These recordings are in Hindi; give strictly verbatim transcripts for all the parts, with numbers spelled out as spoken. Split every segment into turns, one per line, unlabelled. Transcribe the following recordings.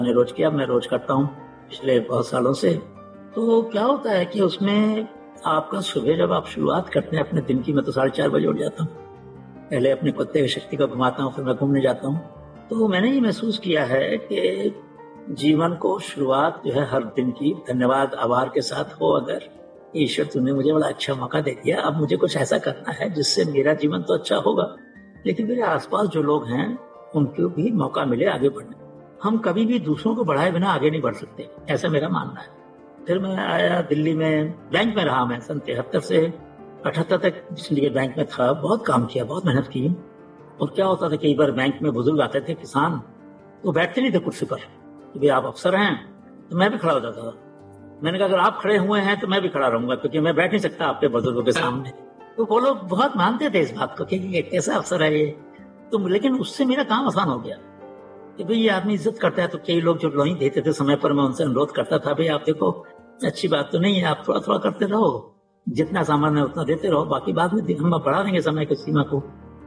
मैंने रोज किया, मैं रोज करता हूँ पिछले बहुत सालों से। तो क्या होता है कि उसमें आपका सुबह जब आप शुरुआत करते हैं अपने दिन की, मैं तो साढ़े चार बजे उठ जाता हूँ। पहले अपने कुत्ते की शक्ति को घुमाता हूँ, फिर मैं घूमने जाता हूँ। तो मैंने ये महसूस किया है कि जीवन को शुरुआत जो है हर दिन की धन्यवाद आभार के साथ हो। अगर ईश्वर तूने मुझे बड़ा अच्छा मौका दे दिया, अब मुझे कुछ ऐसा करना है जिससे मेरा जीवन तो अच्छा होगा, लेकिन मेरे आसपास जो लोग हैं उनको भी मौका मिले आगे बढ़ने। हम कभी भी दूसरों को बढ़ाए बिना आगे नहीं बढ़ सकते, ऐसा मेरा मानना है। फिर मैं आया दिल्ली में, बैंक में रहा मैं सन तिहत्तर से अठहत्तर तक सिंडिकेट बैंक में था। बहुत काम किया, बहुत मेहनत की। और क्या होता था, कई बार बैंक में बुजुर्ग आते थे किसान, तो बैठते नहीं थे कुर्सी पर कि भाई आप अफसर हैं, तो मैं भी खड़ा हो जाता था। मैंने कहा अगर आप खड़े हुए हैं तो मैं भी खड़ा रहूंगा, क्योंकि मैं बैठ नहीं सकता आपके बुजुर्गों के सामने। तो वो लोग बहुत मानते थे इस बात को कि ये कैसा अफसर है ये। तो लेकिन उससे मेरा काम आसान हो गया कि भाई ये आदमी इज्जत करता है। तो कई लोग जो नहीं देते थे समय पर, मैं उनसे अनुरोध करता था, भाई आप देखो अच्छी बात तो नहीं है, आप थोड़ा थोड़ा करते रहो, जितना सामान है उतना देते रहो, बाकी बाद में हम बढ़ा देंगे समय की सीमा को।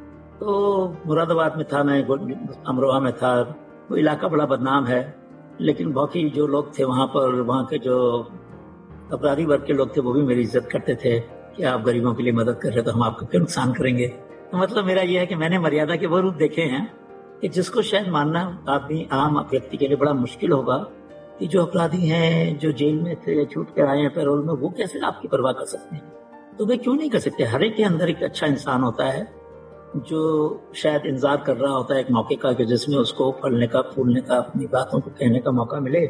तो मुरादाबाद में था मैं, अमरोहा में था, वो इलाका बड़ा बदनाम है, लेकिन बाकी जो लोग थे वहां पर, वहां के जो अपराधी वर्ग के लोग थे वो भी मेरी इज्जत करते थे कि आप गरीबों के लिए मदद कर रहे तो हम आपको क्यों नुकसान करेंगे। तो मतलब मेरा यह है कि मैंने मर्यादा के वो रूप देखे हैं कि जिसको शायद मानना आदमी आम व्यक्ति के लिए बड़ा मुश्किल होगा कि जो अपराधी हैं, जो जेल में थे, छूट कर आए हैं पैरोल में, वो कैसे आपकी परवाह कर सकते हैं। तो वे क्यों नहीं कर सकते। हर एक के अंदर एक अच्छा इंसान होता है जो शायद इंतजार कर रहा होता है एक मौके का, कि जिसमें उसको फलने का, फूलने का, अपनी बातों को कहने का मौका मिले।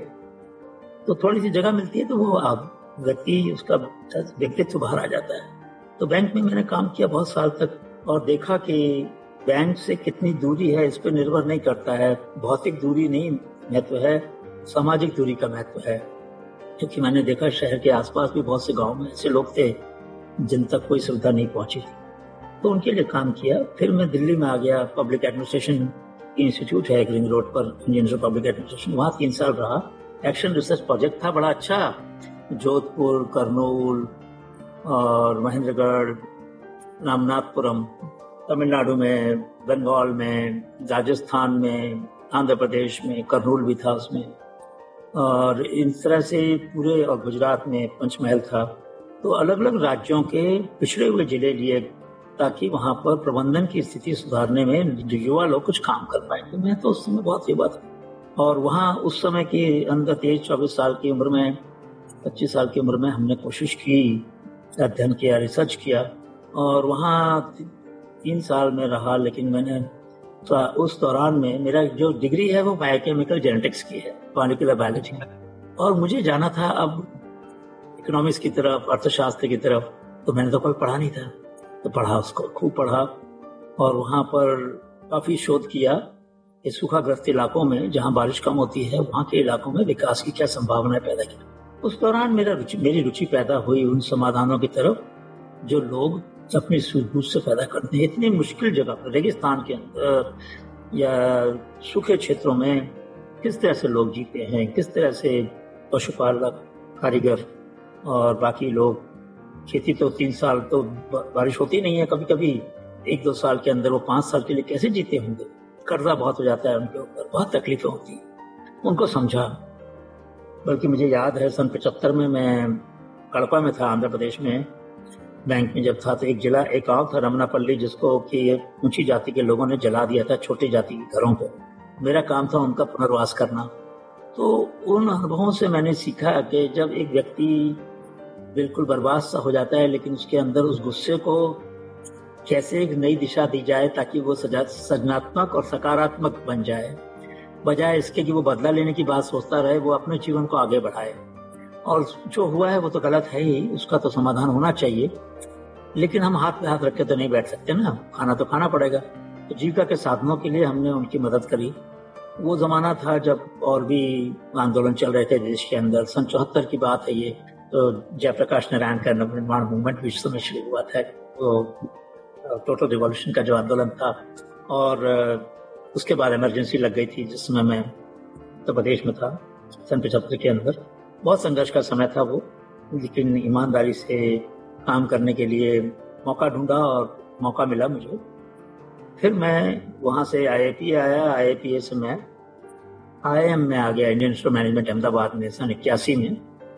तो थोड़ी सी जगह मिलती है तो वो आप व्यक्ति, उसका व्यक्तित्व बाहर आ जाता है। तो बैंक में मैंने काम किया बहुत साल तक और देखा कि बैंक से कितनी दूरी है इस पर निर्भर नहीं करता है, भौतिक दूरी नहीं महत्व है, सामाजिक दूरी का महत्व है। क्योंकि मैंने देखा शहर के आसपास भी बहुत से गांव में ऐसे लोग थे जिन तक कोई सुविधा नहीं पहुंची थी, तो उनके लिए काम किया। फिर मैं दिल्ली में आ गया, पब्लिक एडमिनिस्ट्रेशन इंस्टीट्यूट है रिंग रोड पर, इंजीनियर पब्लिक एडमिनिस्ट्रेशन, वहां तीन साल रहा। एक्शन रिसर्च प्रोजेक्ट था बड़ा अच्छा, जोधपुर, करनूल और महेंद्रगढ़, रामनाथपुरम, तमिलनाडु में, बंगाल में, राजस्थान में, आंध्र प्रदेश में, करनूल भी था उसमें, और इस तरह से पूरे, और गुजरात में पंचमहल था। तो अलग अलग राज्यों के पिछड़े हुए जिले लिए ताकि वहां पर प्रबंधन की स्थिति सुधारने में युवा लोग कुछ काम कर पाए। तो मैं तो उस समय बहुत युवा था और वहाँ उस समय के अंदर तेईस चौबीस साल की उम्र में, पच्चीस साल की उम्र में हमने कोशिश की, अध्ययन किया, रिसर्च किया और वहाँ तीन साल में रहा। लेकिन मैंने तो उस दौरान में मेरा जो डिग्री है वो बायोकेमिकल जेनेटिक्स की है, मॉलिक्यूलर बायोलॉजी, और मुझे जाना था अब इकोनॉमिक्स की तरफ, अर्थशास्त्र की तरफ। तो मैंने तो कोई पढ़ा नहीं था, तो पढ़ा, उसको खूब पढ़ा और वहाँ पर काफी शोध किया। इस सूखाग्रस्त इलाकों में जहाँ बारिश कम होती है, वहाँ के इलाकों में विकास की क्या संभावनाएं पैदा की। उस दौरान मेरा रुचि, मेरी रुचि पैदा हुई उन समाधानों की तरफ जो लोग अपनी सूझबूझ से पैदा करते हैं। इतनी मुश्किल जगह पर, रेगिस्तान के अंदर या सूखे क्षेत्रों में किस तरह से लोग जीते हैं, किस तरह से पशुपालक, कारीगर और बाकी लोग, खेती तो तीन साल तो बारिश होती नहीं है, कभी कभी एक दो साल के अंदर वो पांच साल के लिए कैसे जीते होंगे। कर्जा बहुत हो जाता है उनके ऊपर, बहुत तकलीफें होती हैं। उनको समझा। बल्कि मुझे याद है सन पचहत्तर में मैं कड़पा में था, आंध्र प्रदेश में, बैंक में जब था, तो एक जिला, एक गांव था रमनापल्ली, जिसको कि ऊंची जाति के लोगों ने जला दिया था, छोटी जाति के घरों को। मेरा काम था उनका पुनर्वास करना। तो उन अनुभवों से मैंने सीखा कि जब एक व्यक्ति बिल्कुल बर्बाद सा हो जाता है, लेकिन उसके अंदर उस गुस्से को कैसे एक नई दिशा दी जाए ताकि वो सृजनात्मक और सकारात्मक बन जाए, बजाय इसके कि वो बदला लेने की बात सोचता रहे, वो अपने जीवन को आगे बढ़ाए। और जो हुआ है वो तो गलत है ही, उसका तो समाधान होना चाहिए, लेकिन हम हाथ पे हाथ रख के तो नहीं बैठ सकते ना, खाना तो खाना पड़ेगा। तो जीविका के साधनों के लिए हमने उनकी मदद करी। वो जमाना था जब और भी आंदोलन चल रहे थे देश के अंदर, सन चौहत्तर की बात है ये। तो जयप्रकाश नारायण का नवनिर्माण मूवमेंट विश्व में शुरू हुआ था, तो टोटल रिवॉल्यूशन का जो आंदोलन था, और उसके बाद इमरजेंसी लग गई थी जिस समय मैं उत्तर प्रदेश में था सन पचहत्तर के अंदर। बहुत संघर्ष का समय था वो, लेकिन ईमानदारी से काम करने के लिए मौका ढूंढा और मौका मिला मुझे। फिर मैं वहां से आई आई पी आया। आई आई पी से मैं आई आई एम में आ गया, Indian institute of management Ahmedabad में सन इक्यासी में,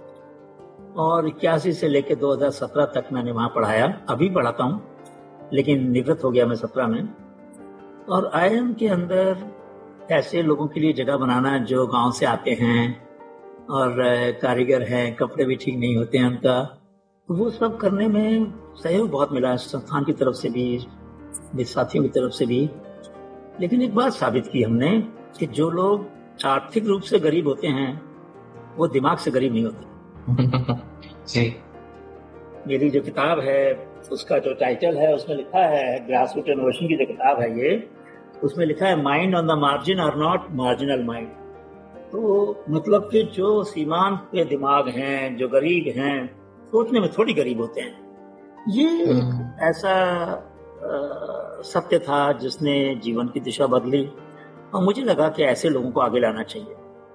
और इक्यासी से लेकर दो हज़ार सत्रह तक मैंने वहाँ पढ़ाया। अभी पढ़ाता हूँ, लेकिन निवृत्त हो गया मैं सत्रह में। और आई आई एम के अंदर ऐसे लोगों के लिए जगह बनाना जो गांव से आते हैं और कारीगर हैं, कपड़े भी ठीक नहीं होते हैं उनका, तो वो सब करने में सहयोग बहुत मिला संस्थान की तरफ से भी, मेरे साथियों की तरफ से भी। लेकिन एक बात साबित की हमने कि जो लोग आर्थिक रूप से गरीब होते हैं वो दिमाग से गरीब नहीं होते।
जी।
मेरी जो किताब है उसका जो टाइटल है उसमें लिखा है, ग्रास रूट इनोवेशन की जो किताब है ये, उसमें लिखा है mind on the margin are not marginal mind. तो मतलब कि जो सीमांत पे दिमाग हैं, जो गरीब हैं, सोचने में थोड़ी गरीब होते हैं। ये ऐसा आ, सत्य था जिसने जीवन की दिशा बदली, और मुझे लगा कि ऐसे लोगों को आगे लाना चाहिए।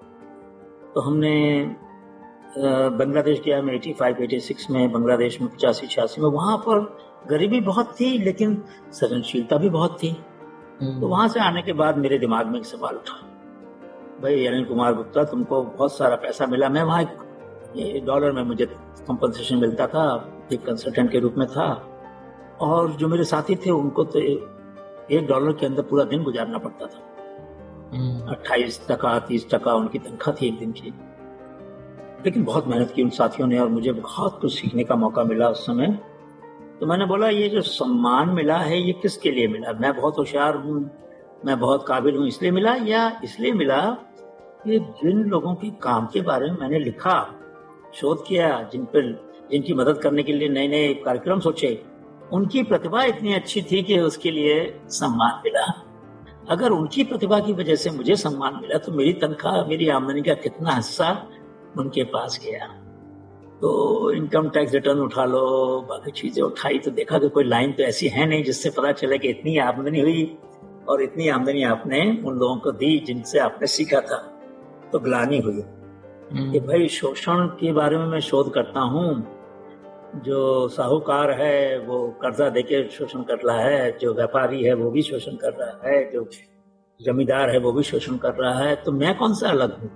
तो हमने बांग्लादेश गया मैं पचासी छियासी में, बांग्लादेश में पचासी छियासी में, वहां पर गरीबी बहुत थी लेकिन सृजनशीलता भी बहुत थी। तो वहां से आने के बाद मेरे दिमाग में एक सवाल उठा, भाई अनिल कुमार गुप्ता, तुमको बहुत सारा पैसा मिला, मैं वहां डॉलर में मुझे कंपनसेशन मिलता था, एक कंसल्टेंट के रूप में था, और जो मेरे साथी थे उनको तो एक डॉलर के अंदर पूरा दिन गुजारना पड़ता था। अट्ठाईस टका तीस टका उनकी तनख्वाह थी एक दिन की। लेकिन बहुत मेहनत की उन साथियों ने और मुझे बहुत कुछ सीखने का मौका मिला उस समय। तो मैंने बोला ये जो सम्मान मिला है ये किसके लिए मिला? मैं बहुत होशियार हूँ, मैं बहुत काबिल हूँ इसलिए मिला, या इसलिए मिला कि जिन लोगों के काम के बारे में मैंने लिखा, शोध किया, जिन पर जिनकी मदद करने के लिए नए नए कार्यक्रम सोचे, उनकी प्रतिभा इतनी अच्छी थी कि उसके लिए सम्मान मिला। अगर उनकी प्रतिभा की वजह से मुझे सम्मान मिला तो मेरी तनख्वाह, मेरी आमदनी का कितना हिस्सा उनके पास गया। तो इनकम टैक्स रिटर्न उठा लो, बाकी चीजें उठाई तो देखा कि कोई लाइन तो ऐसी है नहीं जिससे पता चले कि इतनी आमदनी हुई और इतनी आमदनी आपने उन लोगों को दी जिनसे आपने सीखा था। तो ग्लानि हुई कि भाई शोषण के बारे में मैं शोध करता हूँ, जो साहूकार है वो कर्जा देके शोषण कर रहा है, जो व्यापारी है वो भी शोषण कर रहा है, जो जमींदार है वो भी शोषण कर रहा है, तो मैं कौन सा अलग हूँ?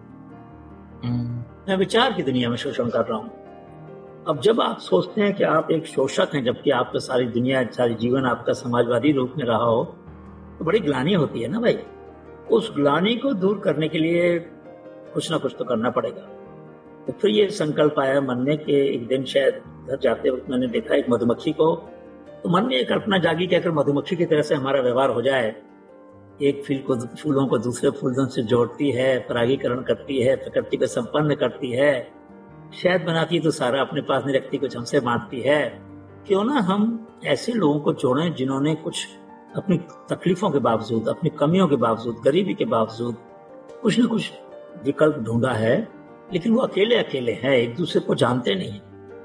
मैं विचार की दुनिया में शोषण कर रहा हूँ। अब जब आप सोचते हैं कि आप एक शोषक हैं जबकि आपका सारी दुनिया, सारी जीवन आपका समाजवादी रूप में रहा हो, तो बड़ी ग्लानि होती है ना भाई। उस ग्लानि को दूर करने के लिए कुछ ना कुछ तो करना पड़ेगा। तो फिर ये संकल्प आया मन में कि एक दिन शायद घर जाते वक्त मैंने देखा एक मधुमक्खी को, तो मन में एक कल्पना जागी कि अगर मधुमक्खी की तरह से हमारा व्यवहार हो जाए, एक फूल को फूलों को दूसरे फूलों से जोड़ती है, परागीकरण करती है, प्रकृति को संपन्न करती है, शहद बनाती तो सारा अपने पास नहीं रखती, कुछ हमसे बांटती है। क्यों ना हम ऐसे लोगों को जोड़ें जिन्होंने कुछ अपनी तकलीफों के बावजूद, अपनी कमियों के बावजूद, गरीबी के बावजूद कुछ न कुछ विकल्प ढूंढा है, लेकिन वो अकेले अकेले हैं, एक दूसरे को जानते नहीं,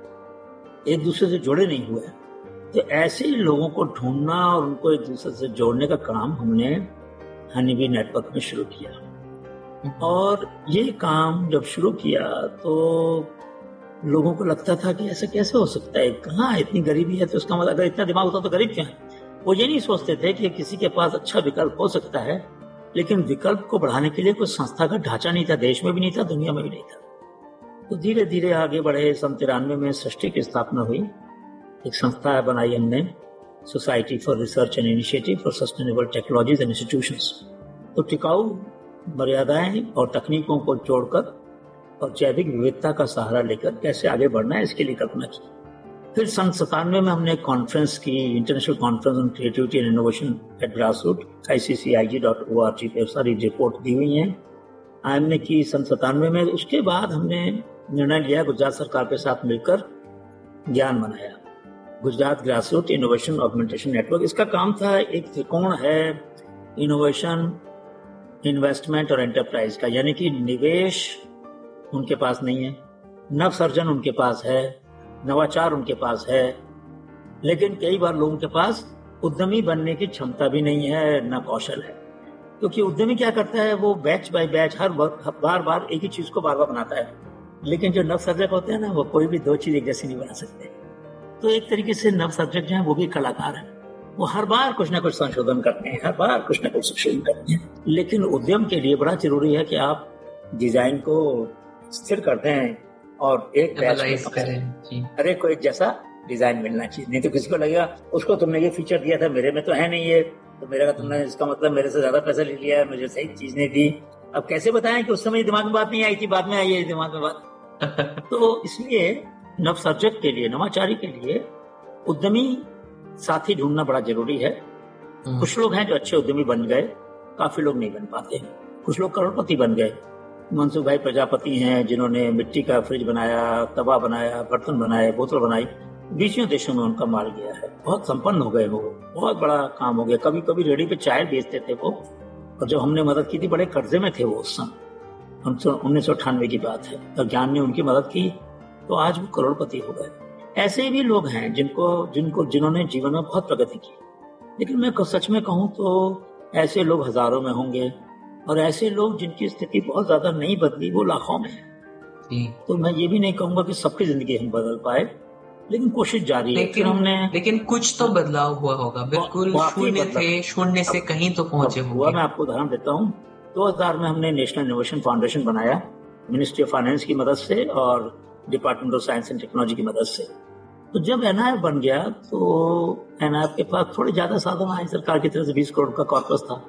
एक दूसरे से जुड़े नहीं हुए। तो ऐसे लोगों को ढूंढना और उनको एक दूसरे से जोड़ने का काम हमने हनीबी नेटवर्क में शुरू किया। और ये काम जब शुरू किया तो लोगों को लगता था कि ऐसा कैसे हो सकता है, कहाँ इतनी गरीबी है, तो उसका मतलब अगर इतना दिमाग होता तो गरीब क्या है। वो ये नहीं सोचते थे कि किसी के पास अच्छा विकल्प हो सकता है, लेकिन विकल्प को बढ़ाने के लिए कोई संस्था का ढांचा नहीं था, देश में भी नहीं था, दुनिया में भी नहीं था। तो धीरे धीरे आगे बढ़े। सन तिरानवे में सृष्टि की स्थापना हुई, एक संस्था बनाई हमने, society for research and initiative for sustainable technologies and institutions. तो टिकाऊ मर्यादाएं और तकनीकों को जोड़कर और जैविक विविधता का सहारा लेकर कैसे आगे बढ़ना है, इसके लिए कल्पना की। फिर सन सतानवे में हमने एक कॉन्फ्रेंस की, international conference on creativity and innovation eight grass root, I C C I ji dot O R G पे सारी रिपोर्ट दी हुई हैं, हमने की सन सतानवे में। उसके बाद हमने निर्णय लिया गुजरात सरकार के साथ मिलकर ज्ञान बनाया, Gujarat grass root innovation augmentation network. इसका काम था, एक त्रिकोण है इनोवेशन, इन्वेस्टमेंट और एंटरप्राइज का, यानी कि निवेश उनके पास नहीं है, नवसर्जन उनके पास है, नवाचार उनके पास है, लेकिन कई बार लोगों के पास उद्यमी बनने की क्षमता भी नहीं है, न कौशल है। क्योंकि उद्यमी क्या करता है, वो बैच बाय बैच हर बार बार एक ही चीज को बार बार बनाता है, लेकिन जो नवसर्जक होते हैं ना, वो कोई भी दो चीज एक जैसी नहीं बना सकते। तो एक तरीके से नवसर्जक जो है वो भी कलाकार है, वो हर बार कुछ ना कुछ संशोधन करते हैं, हर बार कुछ ना कुछ संशोधन करते हैं। लेकिन उद्यम के लिए बड़ा जरूरी है कि आप डिजाइन को स्थिर कर दें और एक बैच में हर एक को एक जैसा डिजाइन मिलना चाहिए। नहीं तो किसी को लगेगा उसको तुमने ये फीचर दिया था, मेरे में तो है नहीं ये, तो मेरे का तुमने इसका मतलब मेरे से ज्यादा पैसा ले लिया है, मुझे सही चीज नहीं दी। अब कैसे बताएं कि उस समय दिमाग में बात नहीं आई थी, बाद में आई है दिमाग में बात। तो इसलिए नवसर्जक के लिए, नवाचारी के लिए उद्यमी साथी ढूंढना बड़ा जरूरी है। कुछ लोग हैं जो अच्छे उद्यमी बन गए, काफी लोग नहीं बन पाते। कुछ लोग करोड़पति बन गए। मनसुख भाई प्रजापति हैं जिन्होंने मिट्टी का फ्रिज बनाया, तवा बनाया, बर्तन बनाए, बोतल बनाई, बीसियों देशों में उनका माल गया है। बहुत संपन्न हो गए वो, बहुत बड़ा काम हो गया। कभी कभी रेडी पे चाय बेचते थे वो, और जब हमने मदद की थी बड़े कर्जे में थे वो उस समय, उन्नीस सौ अट्ठानवे की बात है। तो ज्ञान ने उनकी मदद की तो आज वो करोड़पति हो गए। ऐसे भी लोग हैं जिनको जिनको जिन्होंने जीवन में बहुत प्रगति की। लेकिन मैं सच में कहूँ तो ऐसे लोग हजारों में होंगे, और ऐसे लोग जिनकी स्थिति बहुत ज्यादा नहीं बदली वो लाखों में है। तो मैं ये भी नहीं कहूंगा कि सबकी जिंदगी हम बदल पाए, लेकिन कोशिश जारी है।
लेकिन हमने लेकिन कुछ तो बदलाव हुआ होगा। बिल्कुल शून्य थे, शून्य से कहीं तो पहुंचे होंगे।
मैं आपको उदाहरण देता हूँ। दो हजार में हमने नेशनल इनोवेशन फाउंडेशन बनाया, मिनिस्ट्री ऑफ फाइनेंस की मदद से और department of science and technology की मदद से। तो जब एन आई एफ बन गया तो एन आई एफ के पास थोड़े ज्यादा साधन आए, सरकार की तरफ से बीस करोड़ का कॉर्पस था,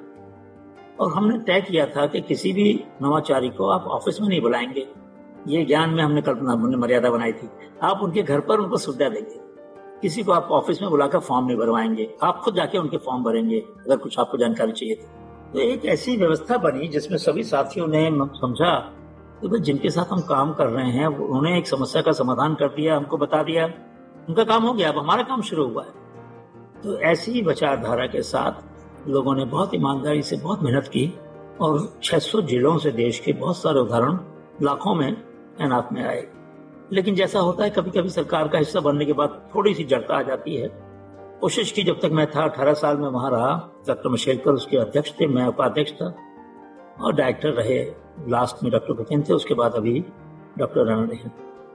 और हमने तय किया था कि किसी भी नवाचारी को आप ऑफिस में नहीं बुलाएंगे। ये ज्ञान में हमने कल्पना हमने मर्यादा बनाई थी। आप उनके घर पर उनको सुविधा देंगे, किसी को आप ऑफिस में बुलाकर फॉर्म नहीं भरवाएंगे, आप खुद जाके उनके फॉर्म भरेंगे अगर कुछ आपको जानकारी चाहिए थी। तो एक ऐसी व्यवस्था बनी जिसमें सभी साथियों ने समझा कि भाई जिनके साथ हम काम कर रहे हैं उन्होंने एक समस्या का समाधान कर दिया, हमको बता दिया, उनका काम हो गया, अब हमारा काम शुरू हुआ है। तो ऐसी विचारधारा के साथ लोगों ने बहुत ईमानदारी से बहुत मेहनत की, और छह सौ जिलों से देश के बहुत सारे उदाहरण लाखों में एनआईएफ में आए। लेकिन जैसा होता है कभी कभी सरकार का हिस्सा बनने के बाद थोड़ी सी जड़ता आ जाती है। कोशिश की, जब तक मैं था अठारह साल में वहां रहा, डॉक्टर मशेलकर उसके अध्यक्ष थे, मैं उपाध्यक्ष था, और डायरेक्टर रहे। लास्ट में डॉक्टर भूपेन थे, उसके बाद अभी डॉक्टर राणा रहे।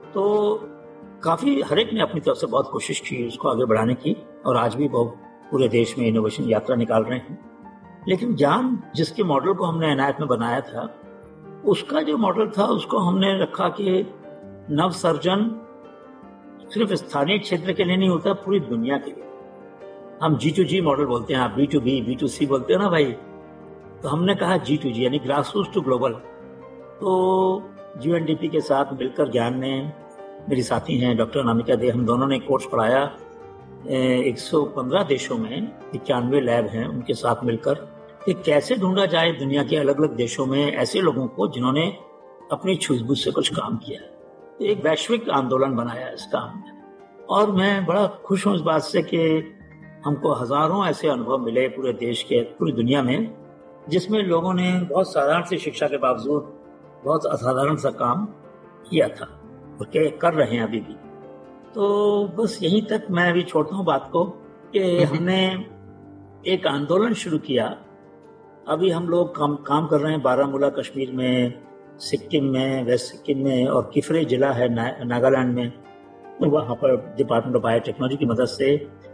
तो काफी हर एक ने अपनी तरफ से बहुत कोशिश की उसको आगे बढ़ाने की, और आज भी बहुत पूरे देश में इनोवेशन यात्रा निकाल रहे हैं। लेकिन ज्ञान जिसके मॉडल को हमने एनआईएफ में बनाया था, उसका जो मॉडल था उसको हमने रखा कि नवसर्जन सिर्फ स्थानीय क्षेत्र के लिए नहीं होता, पूरी दुनिया के लिए। हम जी टू जी मॉडल बोलते हैं, आप B to be, B to सी बोलते हैं ना भाई। तो हमने कहा जी टू जी यानी ग्रास रूट्स टू ग्लोबल। तो यूएनडीपी के साथ मिलकर ज्ञान ने, मेरी साथी हैं डॉक्टर अनामिका दे, हम दोनों ने कोर्स पढ़ाया एक सौ पंद्रह देशों में, इक्यानवे लैब हैं, उनके साथ मिलकर कि कैसे ढूंढा जाए दुनिया के अलग अलग देशों में ऐसे लोगों को जिन्होंने अपनी सूझबूझ से कुछ काम किया। तो एक वैश्विक आंदोलन बनाया इस काम में, और मैं बड़ा खुश हूँ इस बात से कि हमको हजारों ऐसे अनुभव मिले पूरे देश के, पूरी दुनिया में, जिसमें लोगों ने बहुत साधारण सी शिक्षा के बावजूद बहुत असाधारण सा काम किया था, और क्या कर रहे हैं अभी भी। तो बस यहीं तक मैं अभी छोड़ता हूँ बात को कि हमने एक आंदोलन शुरू किया। अभी हम लोग काम काम कर रहे हैं बारामूला कश्मीर में, सिक्किम में, वेस्ट सिक्किम में, और किफरे जिला है ना, नागालैंड में। तो वहाँ पर डिपार्टमेंट ऑफ बायोटेक्नोलॉजी की मदद से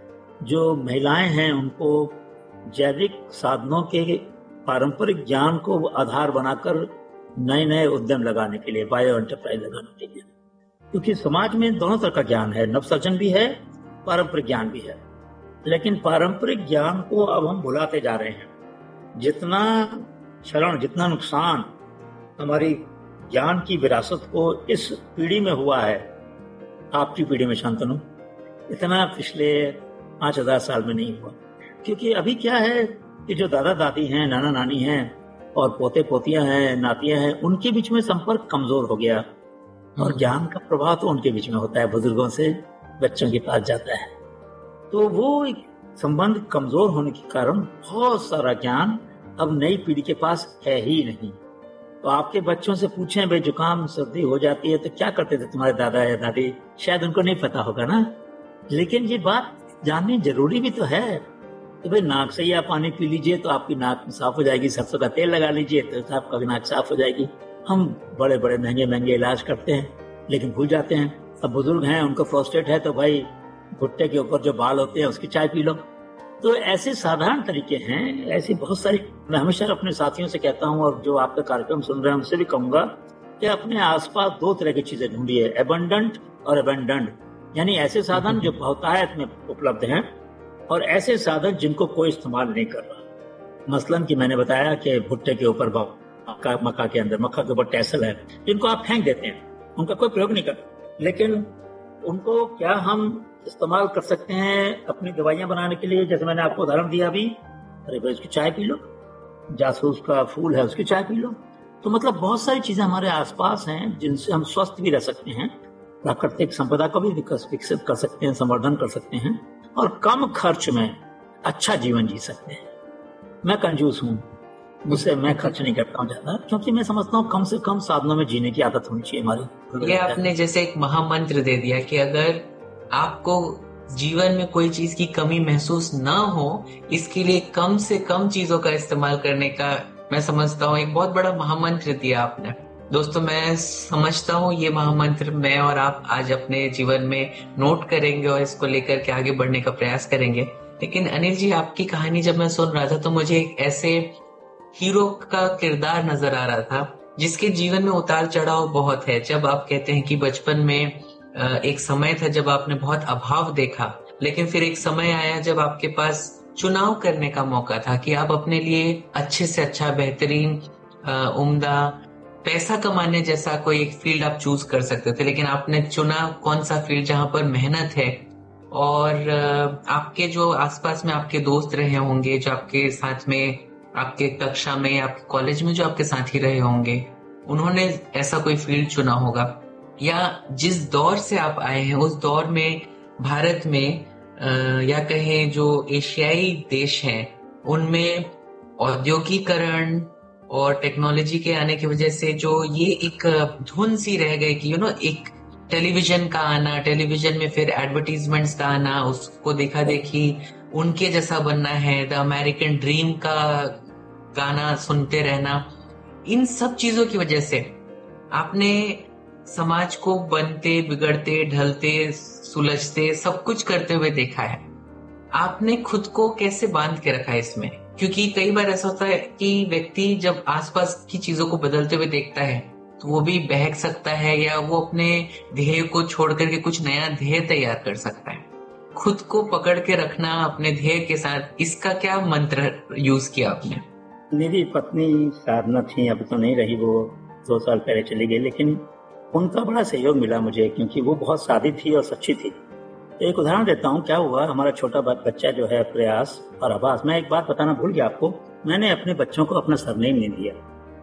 जो महिलाएं हैं उनको जैविक साधनों के पारंपरिक ज्ञान को आधार बनाकर नए नए उद्यम लगाने के लिए, बायो एंटरप्राइज लगाने के लिए। क्योंकि समाज में दोनों तरह का ज्ञान है, नवसर्जन भी है, पारंपरिक ज्ञान भी है। लेकिन पारंपरिक ज्ञान को अब हम भुलाते जा रहे हैं। जितना क्षरण, जितना नुकसान हमारी ज्ञान की विरासत को इस पीढ़ी में हुआ है, आपकी पीढ़ी में शांतनु, इतना पिछले पांच हजार साल में नहीं हुआ। क्योंकि अभी क्या है कि जो दादा दादी हैं, नाना नानी हैं, और पोते पोतियां हैं, नातियां हैं, उनके बीच में संपर्क कमजोर हो गया, और ज्ञान का प्रभाव तो उनके बीच में होता है, बुजुर्गों से बच्चों के पास जाता है। तो वो एक संबंध कमजोर होने के कारण बहुत सारा ज्ञान अब नई पीढ़ी के पास है ही नहीं। तो आपके बच्चों से पूछें भाई जुकाम सर्दी हो जाती है तो क्या करते थे तुम्हारे दादा या दादी, शायद उनको नहीं पता होगा ना। लेकिन ये बात जाननी जरूरी भी तो है। तो भाई नाक से ही आप पानी पी लीजिए तो आपकी नाक साफ हो जाएगी, सरसों का तेल लगा लीजिए तो आपका नाक साफ हो जाएगी। हम बड़े बड़े महंगे महंगे इलाज करते हैं लेकिन भूल जाते हैं। अब बुजुर्ग हैं, उनको प्रोस्टेट है तो भाई भुट्टे के ऊपर जो बाल होते हैं उसकी चाय पी लो। तो ऐसे साधारण तरीके हैं, ऐसी बहुत सारी। मैं हमेशा अपने साथियों से कहता हूँ और जो आपका कार्यक्रम सुन रहे हैं उनसे भी कहूंगा कि अपने आसपास दो तरह की चीजें ढूंढिए, एबंडेंट और एबेंडेंट, यानी ऐसे साधन जो बहुतायत में उपलब्ध हैं और ऐसे साधन जिनको कोई इस्तेमाल नहीं कर रहा। मसलन कि मैंने बताया कि भुट्टे के ऊपर मक्का, मक्का के अंदर मक्का के ऊपर टैसल है, जिनको आप फेंक देते हैं, उनका कोई प्रयोग नहीं करते, लेकिन उनको क्या हम इस्तेमाल कर सकते हैं अपनी दवाइयां बनाने के लिए। जैसे मैंने आपको उदाहरण दिया अभी, अरे भाई उसकी चाय पी लो, जासूस का फूल है उसकी चाय पी लो। तो मतलब बहुत सारी चीजें हमारे आसपास हैं जिनसे हम स्वस्थ भी रह सकते हैं, प्राकृतिक संपदा को भी विकसित कर सकते हैं, संवर्धन कर सकते हैं और कम खर्च में अच्छा जीवन जी सकते हैं। मैं कंजूस हूँ, मुझसे मैं खर्च नहीं करता हूँ ज्यादा, क्योंकि मैं समझता हूँ कम से कम साधनों में जीने की आदत होनी चाहिए हमारी।
ये आपने जैसे एक महामंत्र दे दिया कि अगर आपको जीवन में कोई चीज की कमी महसूस ना हो, इसके लिए कम से कम चीजों का इस्तेमाल करने का मैं समझता हूँ एक बहुत बड़ा महामंत्र दिया आपने। दोस्तों, मैं समझता हूँ ये महामंत्र मैं और आप आज अपने जीवन में नोट करेंगे और इसको लेकर के आगे बढ़ने का प्रयास करेंगे। लेकिन अनिल जी, आपकी कहानी जब मैं सुन रहा था तो मुझे एक ऐसे हीरो का किरदार नजर आ रहा था जिसके जीवन में उतार चढ़ाव बहुत है। जब आप कहते हैं कि बचपन में एक समय था जब आपने बहुत अभाव देखा, लेकिन फिर एक समय आया जब आपके पास चुनाव करने का मौका था कि आप अपने लिए अच्छे से अच्छा, बेहतरीन, उम्दा, पैसा कमाने जैसा कोई एक फील्ड आप चूज कर सकते थे। लेकिन आपने चुना कौन सा फील्ड जहां पर मेहनत है और आपके जो आसपास में आपके दोस्त रहे होंगे, जो आपके साथ में आपके कक्षा में, आपके कॉलेज में जो आपके साथी रहे होंगे, उन्होंने ऐसा कोई फील्ड चुना होगा। या जिस दौर से आप आए हैं उस दौर में भारत में या कहें जो एशियाई देश हैं उनमें औद्योगिकरण और टेक्नोलॉजी के आने की वजह से जो ये एक धुन सी रह गई कि यू नो एक टेलीविजन का आना, टेलीविजन में फिर एडवर्टीजमेंट्स का आना, उसको देखा देखी उनके जैसा बनना है, द अमेरिकन ड्रीम का गाना सुनते रहना, इन सब चीजों की वजह से आपने समाज को बनते, बिगड़ते, ढलते, सुलझते, सब कुछ करते हुए देखा है। आपने खुद को कैसे बांध के रखा है इसमें? क्योंकि कई बार ऐसा होता है कि व्यक्ति जब आसपास की चीजों को बदलते हुए देखता है तो वो भी बहक सकता है या वो अपने ध्येय को छोड़ करके कुछ नया ध्येय तैयार कर सकता है। खुद को पकड़ के रखना अपने ध्येय के साथ, इसका क्या मंत्र यूज किया आपने?
मेरी पत्नी साधना थी, अब तो नहीं रही, वो दो साल पहले चली गई, लेकिन उनका बड़ा सहयोग मिला मुझे क्योंकि वो बहुत सादी थी और सच्ची थी। तो एक उदाहरण देता हूँ क्या हुआ। हमारा छोटा बच्चा जो है प्रयास और आभास, मैं एक बात बताना भूल गया आपको, मैंने अपने बच्चों को अपना सरनेम नहीं दिया।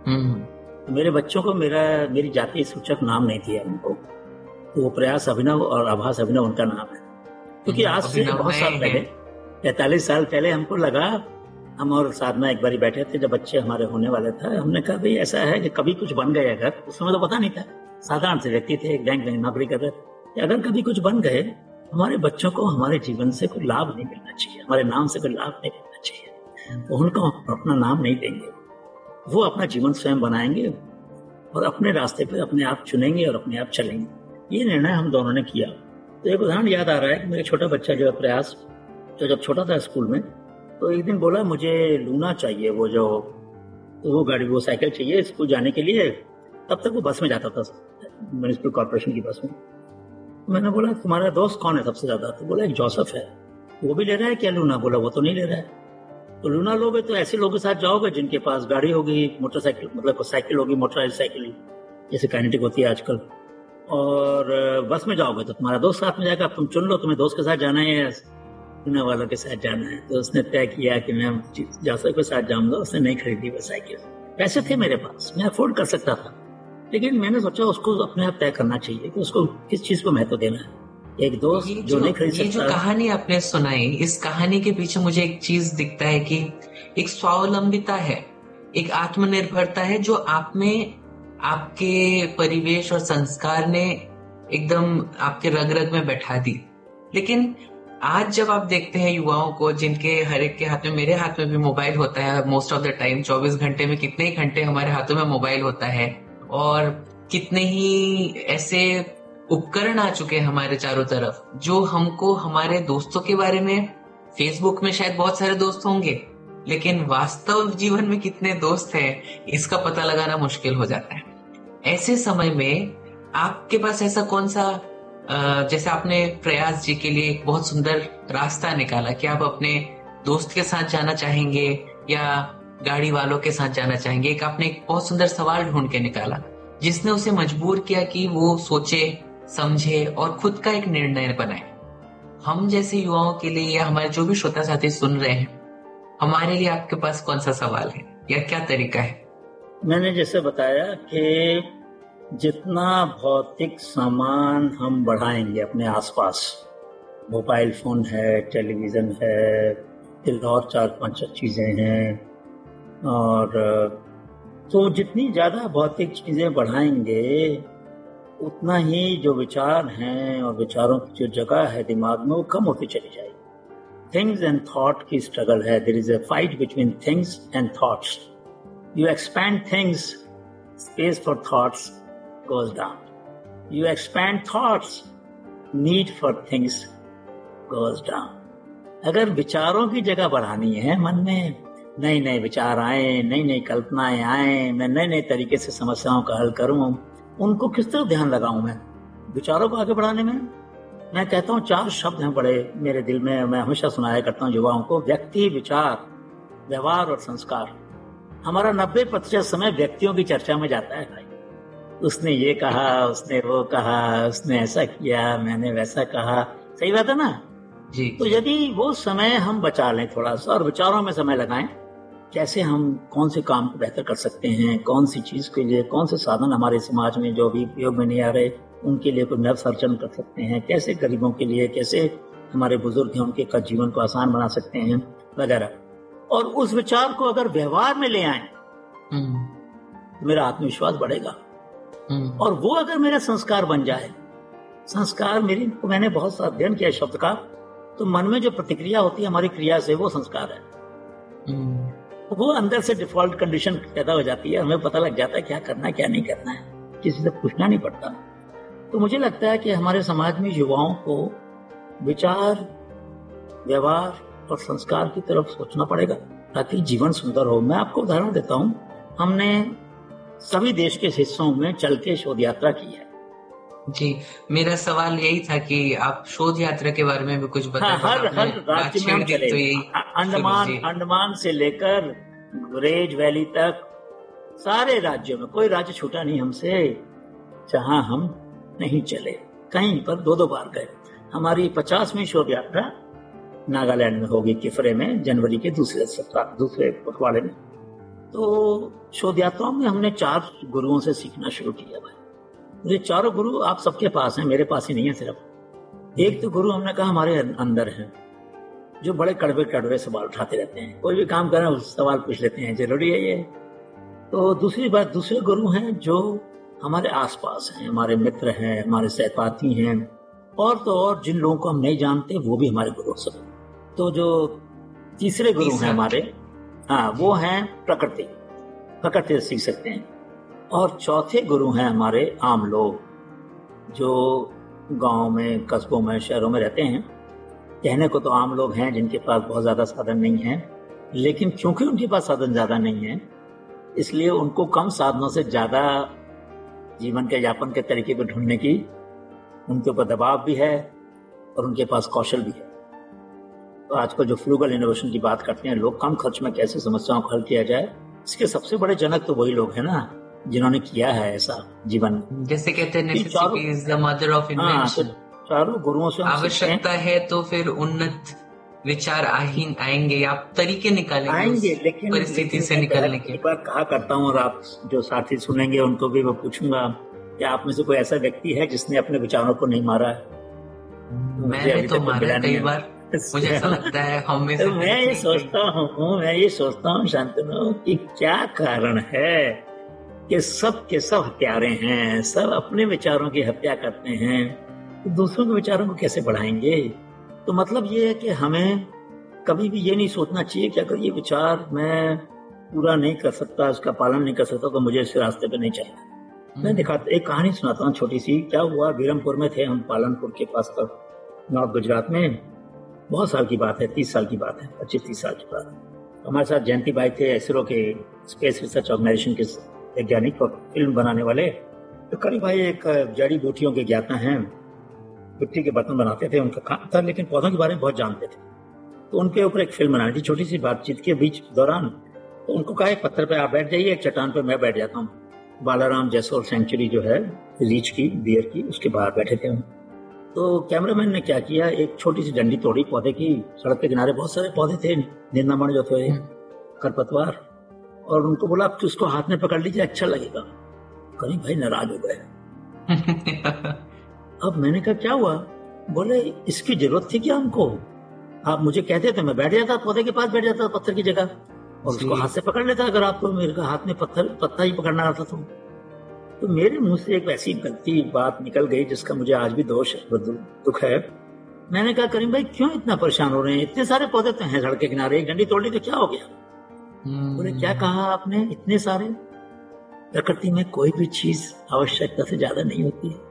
तो मेरे बच्चों को मेरा मेरी जातीय सूचक नाम नहीं दिया उनको, तो वो प्रयास अभिनव और आभास अभिनव उनका नाम है। क्योंकि आज से बहुत साल पहले, पैंतालीस साल पहले हमको लगा, हम और साधना एक बार बैठे थे जब बच्चे हमारे होने वाले थे, हमने कहा भाई ऐसा है कि कभी कुछ बन गए अगर, उस समय तो पता नहीं था, साधारण से व्यक्ति थे, एक बैंक में नौकरी कर रहे थे, अगर कभी कुछ बन गए हमारे बच्चों को हमारे जीवन से कोई लाभ नहीं मिलना चाहिए, हमारे नाम से कोई लाभ नहीं मिलना चाहिए, तो उनको अपना नाम नहीं देंगे, वो अपना जीवन स्वयं बनाएंगे और अपने रास्ते पे अपने आप चुनेंगे और अपने आप चलेंगे। ये निर्णय हम दोनों ने किया। तो एक उदाहरण याद आ रहा है कि मेरा छोटा बच्चा जो है प्रयास, तो जब छोटा था स्कूल में, तो एक दिन बोला मुझे लूना चाहिए, वो जो तो वो गाड़ी, वो साइकिल चाहिए स्कूल जाने के लिए। तब तक वो बस में जाता था, म्युनिसिपल कॉर्पोरेशन की बस में। मैंने बोला तुम्हारा दोस्त कौन है सबसे ज्यादा? तो बोला एक जोसेफ है। वो भी ले रहा है क्या लूना? बोला वो तो नहीं ले रहा है। तो लूना लोगे तो ऐसे लोगों के साथ जाओगे जिनके पास गाड़ी होगी, मोटरसाइकिल, मतलब साइकिल होगी, मोटराइज साइकिल जैसे काइनेटिक होती है आजकल, और बस में जाओगे तो तुम्हारा दोस्त साथ में जाएगा। तुम चुन लो तुम्हें दोस्त के साथ जाना है या लूना वालों के साथ जाना है। तो उसने तय किया कि मैं जोसेफ के साथ जाऊंगा। उसने नहीं खरीदी वो साइकिल। पैसे थे मेरे पास, मैं अफोर्ड कर सकता था, लेकिन मैंने सोचा उसको अपने आप तय करना चाहिए कि उसको किस चीज को महत्व देना है। एक दोस्त जो, जो नहीं खरीद सकता।
ये जो कहानी आपने सुनाई, इस कहानी के पीछे मुझे एक चीज दिखता है कि एक स्वावलंबिता है, एक आत्मनिर्भरता है जो आप में आपके परिवेश और संस्कार ने एकदम आपके रग रग में बैठा दी। लेकिन आज जब आप देखते हैं युवाओं को, जिनके हर एक के हाथ में, मेरे हाथ में भी मोबाइल होता है मोस्ट ऑफ द टाइम, चौबीस घंटे में कितने ही घंटे हमारे हाथों में मोबाइल होता है, और कितने ही ऐसे उपकरण आ चुके हैं हमारे चारों तरफ जो हमको हमारे दोस्तों के बारे में फेसबुक में शायद बहुत सारे दोस्त होंगे, लेकिन वास्तव जीवन में कितने दोस्त हैं इसका पता लगाना मुश्किल हो जाता है। ऐसे समय में आपके पास ऐसा कौन सा, जैसे आपने प्रयास जी के लिए एक बहुत सुंदर रास्ता निकाला कि आप अपने दोस्त के साथ जाना चाहेंगे या गाड़ी वालों के साथ जाना चाहेंगे, एक आपने एक बहुत सुंदर सवाल ढूंढ के निकाला जिसने उसे मजबूर किया कि वो सोचे, समझे और खुद का एक निर्णय बनाए। हम जैसे युवाओं के लिए या हमारे जो भी श्रोता साथी सुन रहे हैं, हमारे लिए आपके पास कौन सा सवाल है या क्या तरीका है?
मैंने जैसे बताया कि जितना भौतिक सामान हम बढ़ाएंगे अपने आसपास, मोबाइल फोन है, टेलीविजन है, और चार पांच चीजें हैं, और तो जितनी ज्यादा भौतिक चीजें बढ़ाएंगे उतना ही जो विचार हैं और विचारों की जो जगह है दिमाग में वो कम होती चली जाएगी। थिंग्स एंड थॉट की स्ट्रगल है। There is a fight between things and thoughts. You expand things, space for thoughts goes down. You expand thoughts, need for things goes down. अगर विचारों की जगह बढ़ानी है मन में, नए नए विचार आए, नई नई कल्पनाएं आए, मैं नए नए तरीके से समस्याओं का हल करूं, उनको किस तरह ध्यान लगाऊं मैं विचारों को आगे बढ़ाने में? मैं कहता हूं चार शब्द हैं बड़े मेरे दिल में, मैं हमेशा सुनाया करता हूं युवाओं को: व्यक्ति, विचार, व्यवहार और संस्कार। हमारा नब्बे प्रतिशत समय व्यक्तियों की चर्चा में जाता है भाई। उसने ये कहा, उसने वो कहा, उसने ऐसा किया, मैंने वैसा कहा। सही बात है ना
जी।
तो यदि वो समय हम बचा लें थोड़ा सा और विचारों में समय लगाएं, कैसे हम कौन से काम को बेहतर कर सकते हैं, कौन सी चीज के लिए कौन से साधन हमारे समाज में जो भी उपयोग में नहीं आ रहे उनके लिए कोई नव सर्जन कर सकते हैं, कैसे गरीबों के लिए, कैसे हमारे बुजुर्ग हैं उनके जीवन को आसान बना सकते हैं वगैरह। और उस विचार को अगर व्यवहार में ले आए तो मेरा आत्मविश्वास बढ़ेगा। और वो अगर मेरा संस्कार बन जाए, संस्कार मेरी, मैंने बहुत सा अध्ययन किया शब्द का, तो मन में जो प्रतिक्रिया होती है हमारी क्रिया से, वो संस्कार है। वो अंदर से डिफॉल्ट कंडीशन पैदा हो जाती है, हमें पता लग जाता है क्या करना है क्या नहीं करना है, किसी से पूछना नहीं पड़ता। तो मुझे लगता है कि हमारे समाज में युवाओं को विचार, व्यवहार और संस्कार की तरफ सोचना पड़ेगा ताकि जीवन सुंदर हो। मैं आपको उदाहरण देता हूँ, हमने सभी देश के हिस्सों में चल के शोध यात्रा की है।
जी, मेरा सवाल यही था कि आप शोध यात्रा के बारे में भी कुछ बताएं।
हाँ, हर हर राज्य में हम चले, तो अंडमान अंडमान से लेकर गुरेज वैली तक सारे राज्यों में कोई राज्य छूटा नहीं हमसे जहां हम नहीं चले। कहीं पर दो दो बार गए। हमारी पचासवीं शोध यात्रा नागालैंड में होगी, किफरे में, जनवरी के दूसरे सप्ताह दूसरे पखवाड़े में। तो शोध यात्राओं में हमने चार गुरुओं से सीखना शुरू किया भाई। ये चारों गुरु आप सबके पास हैं, मेरे पास ही नहीं है सिर्फ। एक तो गुरु हमने कहा हमारे अंदर हैं, जो बड़े कड़वे कड़वे सवाल उठाते रहते हैं, कोई भी काम करें उस सवाल पूछ लेते हैं, जरूरी है ये। तो दूसरी बात, दूसरे गुरु हैं जो हमारे आसपास हैं, हमारे मित्र हैं, हमारे सहपाठी हैं, और तो और जिन लोगों को हम नहीं जानते वो भी हमारे गुरु सब। तो जो तीसरे गुरु हैं हमारे, हाँ, वो हैं प्रकृति, प्रकृति से सीख सकते हैं। और चौथे गुरु हैं हमारे आम लोग, जो गांव में, कस्बों में, शहरों में रहते हैं। कहने को तो आम लोग हैं जिनके पास बहुत ज्यादा साधन नहीं है, लेकिन क्योंकि उनके पास साधन ज्यादा नहीं है इसलिए उनको कम साधनों से ज्यादा जीवन के यापन के तरीके को ढूंढने की उनके ऊपर दबाव भी है और उनके पास कौशल भी है। तो आजकल जो फ्रूगल इनोवेशन की बात करते हैं लोग, कम खर्च में कैसे समस्याओं को हल किया जाए, इसके सबसे बड़े जनक तो वही लोग हैं ना जिन्होंने किया है ऐसा जीवन।
जैसे कहते हैं necessity is the mother of invention.
चारों गुरुओं से
आवश्यकता है तो फिर उन्नत विचार आएंगे, आप तरीके निकालेंगे
आएंगे, लेकिन
परिस्थिति से निकलने के।
एक बार कहा करता हूँ, और आप जो साथी सुनेंगे उनको भी मैं पूछूंगा कि आप में से कोई ऐसा व्यक्ति है जिसने अपने विचारों को नहीं मारा है?
मैंने तो मारा कई बार, मुझे ऐसा लगता है हम में से।
तो मैं ये सोचता हूँ मैं ये सोचता हूँ शांतनु कि क्या कारण है कि सब के सब हत्यारे हैं, सब अपने विचारों की हत्या करते हैं, तो दूसरों के विचारों को कैसे बढ़ाएंगे? तो मतलब ये है कि हमें कभी भी ये नहीं सोचना चाहिए कि अगर ये विचार मैं पूरा नहीं कर सकता, उसका पालन नहीं कर सकता, तो मुझे इस रास्ते पे नहीं चलना। मैं दिखा एक कहानी सुनाता हूँ छोटी सी। क्या हुआ, बीरमपुर में थे हम, पालनपुर के पास तक, नॉर्थ गुजरात में। बहुत साल की बात है, तीस साल की बात है, पच्चीस तीस साल की बात है। हमारे साथ जयंती भाई थे, इसरो के स्पेस रिसर्च ऑर्गेनाइजेशन के वैज्ञानिक और फिल्म बनाने वाले। तो करीब भाई एक जड़ी बूटियों के ज्ञाता हैं, मिट्टी के बर्तन बनाते थे, उनका काम था, लेकिन पौधों के बारे में बहुत जानते थे। तो उनके ऊपर एक फिल्म बनानी थी। छोटी सी बातचीत के बीच दौरान तो उनको कहा एक पत्थर पे आप बैठ जाइए, एक चट्टान पे मैं बैठ जाता हूँ। बालाराम जैसोल सेंचुरी जो है लीच की, बियर की, उसके बाहर बैठे थे हम। तो कैमरामैन ने क्या किया, एक छोटी सी डंडी तोड़ी पौधे की। सड़क के किनारे बहुत सारे पौधे थे, निंदामण जो थे, खरपतवार, और उनको बोला आप उसको हाथ में पकड़ लीजिए, अच्छा लगेगा। करीम भाई नाराज हो गए। अब मैंने कहा क्या हुआ? बोले इसकी जरूरत थी क्या हमको? आप मुझे कहते थे मैं बैठ जाता, पौधे के पास बैठ जाता पत्थर की जगह, और उसको हाथ से पकड़ लेता अगर आपको मेरे हाथ में पत्थर पत्ता ही पकड़ना आता तो। तो मेरे मुंह से एक ऐसी गलती बात निकल गई जिसका मुझे आज भी दोष दुख है। मैंने कहा करीम भाई क्यों इतना परेशान हो रहे हैं, इतने सारे पौधे तो हैं सड़क के किनारे, एक डंडी तोड़ ली तो क्या हो गया? बोले क्या कहा आपने, इतने सारे? प्रकृति में कोई भी चीज आवश्यकता से ज्यादा नहीं होती है।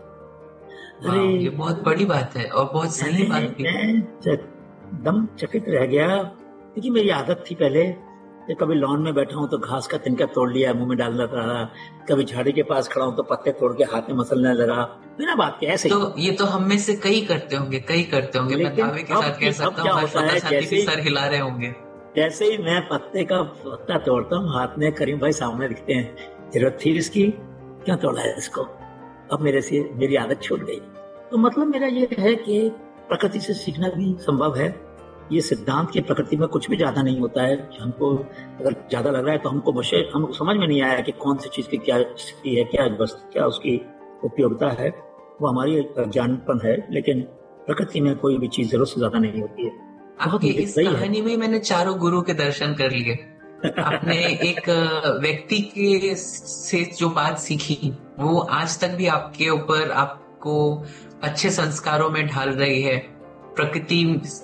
अरे ये बहुत बड़ी बात है और बहुत सही बात भी।
मैं दम चकित रह गया, क्योंकि मेरी आदत थी पहले, कभी लॉन में बैठा हूँ तो घास का तिनका तोड़ लिया, मुंह में डालना रहा, कभी झाड़ी के पास खड़ा हूँ तो पत्ते तोड़ के हाथ में मसलने लगा, बिना बात के ऐसे।
तो ये तो हम में से कई करते होंगे, कई करते होंगे। मैं दावे के साथ कह सकता हूँ हमारे साथी भी सर हिला रहे होंगे।
जैसे ही मैं पत्ते का पत्ता तोड़ता हूँ हाथ में, करीम भाई सामने दिखते हैं, जरूरत थी इसकी, क्यों तोड़ा है इसको? अब मेरे से मेरी आदत छूट गई। तो मतलब मेरा ये है कि प्रकृति से सीखना भी संभव है। ये सिद्धांत की प्रकृति में कुछ भी ज्यादा नहीं होता है। हमको अगर ज्यादा लग रहा है तो हमको मुझे हमको समझ में नहीं आया कि कौन सी चीज की क्या स्थिति है, क्या वस्तु, क्या उसकी उपयोगिता है, वो हमारी ज्ञानपन है। लेकिन प्रकृति में कोई भी चीज जरूरत से ज्यादा नहीं होती है।
आपकी इस कहानी में मैंने चारों गुरु के दर्शन कर लिए। आपने एक व्यक्ति के से जो बात सीखी वो आज तक भी आपके ऊपर आपको अच्छे संस्कारों में ढाल रही है। प्रकृति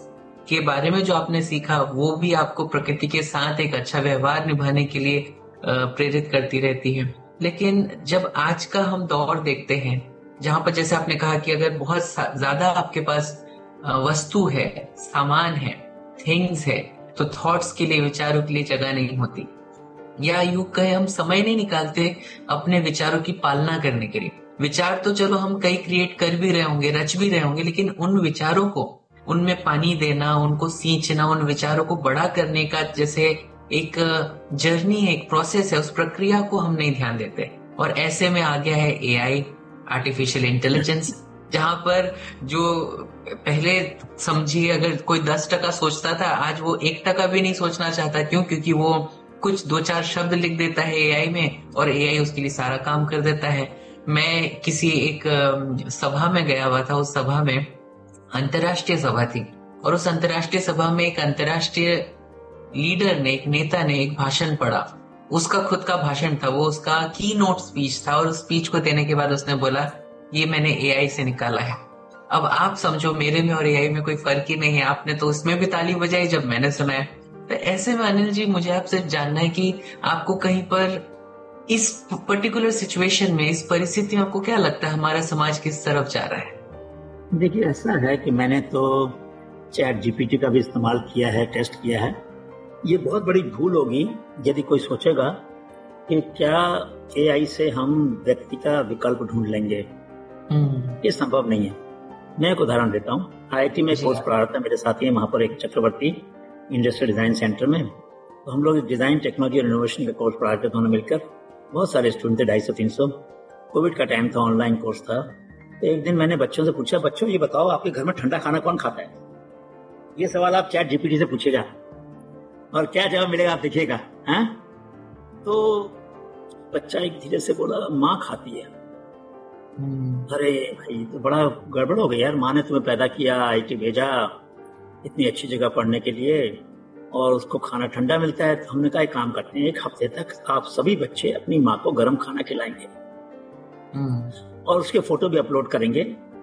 के बारे में जो आपने सीखा वो भी आपको प्रकृति के साथ एक अच्छा व्यवहार निभाने के लिए प्रेरित करती रहती है। लेकिन जब आज का हम दौर देखते हैं जहां पर जैसे आपने कहा कि अगर बहुत ज्यादा आपके पास वस्तु है, सामान है, थिंग्स है, तो थॉट्स के लिए, विचारों के लिए जगह नहीं होती, या यूं कहे हम समय नहीं निकालते अपने विचारों की पालना करने के लिए। विचार तो चलो हम कई क्रिएट कर भी रहे होंगे, रच भी रहे होंगे, लेकिन उन विचारों को, उनमें पानी देना, उनको सींचना, उन विचारों को बड़ा करने का जैसे एक जर्नी है, एक प्रोसेस है, उस प्रक्रिया को हम नहीं ध्यान देते। और ऐसे में आ गया है एआई, आर्टिफिशियल इंटेलिजेंस, जहां पर जो पहले समझिए अगर कोई दस टका सोचता था, आज वो एक टका भी नहीं सोचना चाहता। क्यों? क्योंकि वो कुछ दो चार शब्द लिख देता है एआई में और एआई उसके लिए सारा काम कर देता है। मैं किसी एक सभा में गया हुआ था, उस सभा में अंतर्राष्ट्रीय सभा थी, और उस अंतर्राष्ट्रीय सभा में एक अंतर्राष्ट्रीय लीडर ने, एक नेता ने एक भाषण पढ़ा। उसका खुद का भाषण था, वो उसका की नोट स्पीच था, और उस स्पीच को देने के बाद उसने बोला ये मैंने एआई से निकाला है। अब आप समझो मेरे में और एआई में कोई फर्क ही नहीं है। आपने तो उसमें भी ताली बजाई जब मैंने सुना है। तो ऐसे में अनिल जी मुझे आपसे जानना है कि आपको कहीं पर इस पर्टिकुलर सिचुएशन में, इस परिस्थिति में आपको क्या लगता है हमारा समाज किस तरफ जा रहा है?
देखिए ऐसा है कि मैंने तो चैट जीपीटी का भी इस्तेमाल किया है, टेस्ट किया है। ये बहुत बड़ी भूल होगी यदि कोई सोचेगा कि क्या एआई से हम व्यक्ति का विकल्प ढूंढ लेंगे। ये संभव नहीं है। मैं एक उदाहरण देता हूँ। आईआईटी में कोर्स पढ़ा रहा था, मेरे साथी है वहां पर एक चक्रवर्ती इंडस्ट्रियल डिजाइन सेंटर में। तो हम लोग डिजाइन, टेक्नोलॉजी और इनोवेशन का कोर्स पढ़ा रहे थे दोनों मिलकर। बहुत सारे स्टूडेंट थे, ढाई सौ तीन सौ। कोविड का टाइम था, ऑनलाइन कोर्स था। तो एक दिन मैंने बच्चों से पूछा, बच्चों ये बताओ आपके घर में ठंडा खाना कौन खाता है? ये सवाल आप चैट जीपीटी से पूछेगा और क्या जवाब मिलेगा आप देखिएगा। हाँ? तो बच्चा एक धीरे से बोला माँ खाती है। अरे भाई तो बड़ा गड़बड़ हो गई यार, माँ ने तुम्हें पैदा किया, आईटी भेजा इतनी अच्छी जगह पढ़ने के लिए, और उसको खाना ठंडा मिलता है। तो हमने कहा एक काम करते हैं, एक हफ्ते तक आप सभी बच्चे अपनी माँ को गर्म खाना खिलाएंगे और उसके फोटो भी अपलोड करेंगे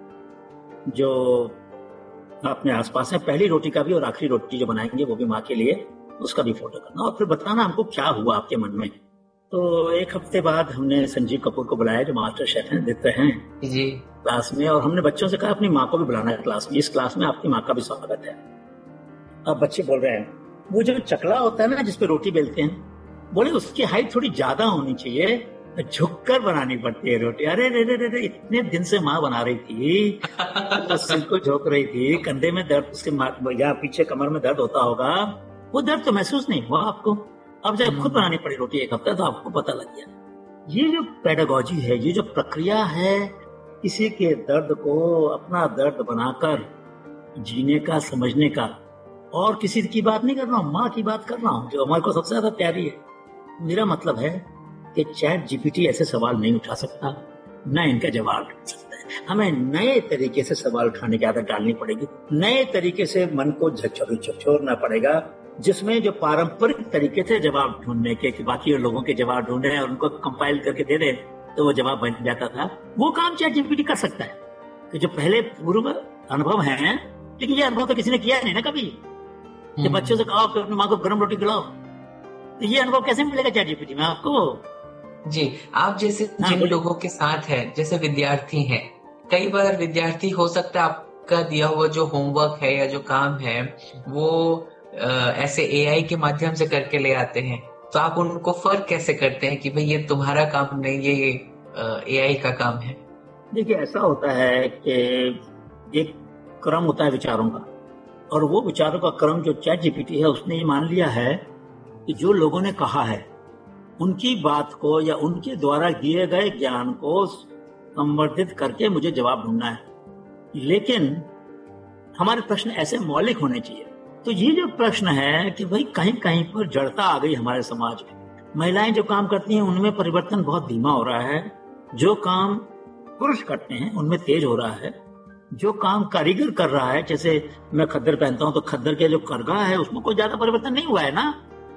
जो अपने आसपास है। पहली रोटी का भी और आखिरी रोटी जो बनाएंगे वो भी माँ के लिए, उसका भी फोटो करना, और फिर बताना हमको क्या हुआ आपके मन में। तो एक हफ्ते बाद हमने संजीव कपूर को बुलाया जो मास्टर शेफ हैं, देते हैं जी क्लास में, और हमने बच्चों से कहा अपनी माँ को भी बुलाना है क्लास में, इस क्लास में आपकी माँ का भी स्वागत है। अब बच्चे बोल रहे हैं, वो जो चकला होता है ना जिसपे रोटी बेलते हैं, बोले उसकी हाइट थोड़ी ज्यादा होनी चाहिए, झुककर बनानी पड़ती है रोटी। अरे रे रे रे, इतने दिन से माँ बना रही थी, वो सिर को झोंक रही थी, कंधे में दर्द, उसके या पीछे कमर में दर्द होता होगा, वो दर्द तो महसूस नहीं हुआ आपको। अब जब खुद बनानी पड़ी रोटी एक हफ्ता, तो आपको पता लग गया। ये जो पेडागोजी है, ये जो प्रक्रिया है, किसी के दर्द को अपना दर्द बनाकर जीने का, समझने का, और किसी की बात नहीं कर रहा हूँ, माँ की बात कर रहा हूँ जो हमारे को सबसे ज्यादा प्यारी है। मेरा मतलब है कि चैट जीपीटी ऐसे सवाल नहीं उठा सकता, न इनका जवाब दे सकता है। हमें नए तरीके से सवाल उठाने की आदत डालनी पड़ेगी, नए तरीके से मन को झकझोरना पड़ेगा, जिसमें जो पारंपरिक तरीके थे जवाब ढूंढने के, कि बाकी लोगों के जवाब ढूंढे और उनको कंपाइल करके दे दे तो वो जवाब बन जाता था, वो काम चैट जीपीटी कर सकता है। कि जो पहले पूर्व अनुभव है, लेकिन ये अनुभव तो किसी ने किया नहीं ना कभी, कि बच्चों से कहो कि अपनी माँ को गर्म रोटी खिलाओ, तो ये अनुभव कैसे मिलेगा चैट जीपीटी में आपको?
जी, आप जैसे जिन लोगों के साथ है, जैसे विद्यार्थी हैं, कई बार विद्यार्थी हो सकता है आपका दिया हुआ जो होमवर्क है या जो काम है वो आ, ऐसे एआई के माध्यम से करके ले आते हैं, तो आप उनको फर्क कैसे करते हैं कि भाई ये तुम्हारा काम नहीं, ये एआई का काम है?
देखिए, ऐसा होता है कि एक क्रम होता है विचारों का, और वो विचारों का क्रम जो चैट जीपीटी है उसने ये मान लिया है कि जो लोगों ने कहा है उनकी बात को या उनके द्वारा दिए गए ज्ञान को संवर्धित करके मुझे जवाब ढूंढना है। लेकिन हमारे प्रश्न ऐसे मौलिक होने चाहिए। तो ये जो प्रश्न है कि भाई कहीं कहीं पर जड़ता आ गई हमारे समाज में, महिलाएं जो काम करती हैं उनमें परिवर्तन बहुत धीमा हो रहा है, जो काम पुरुष करते हैं उनमें तेज हो रहा है, जो काम कारीगर कर रहा है, जैसे मैं खद्दर पहनता हूं तो खद्दर के जो करगा है उसमें कोई ज्यादा परिवर्तन नहीं हुआ है ना।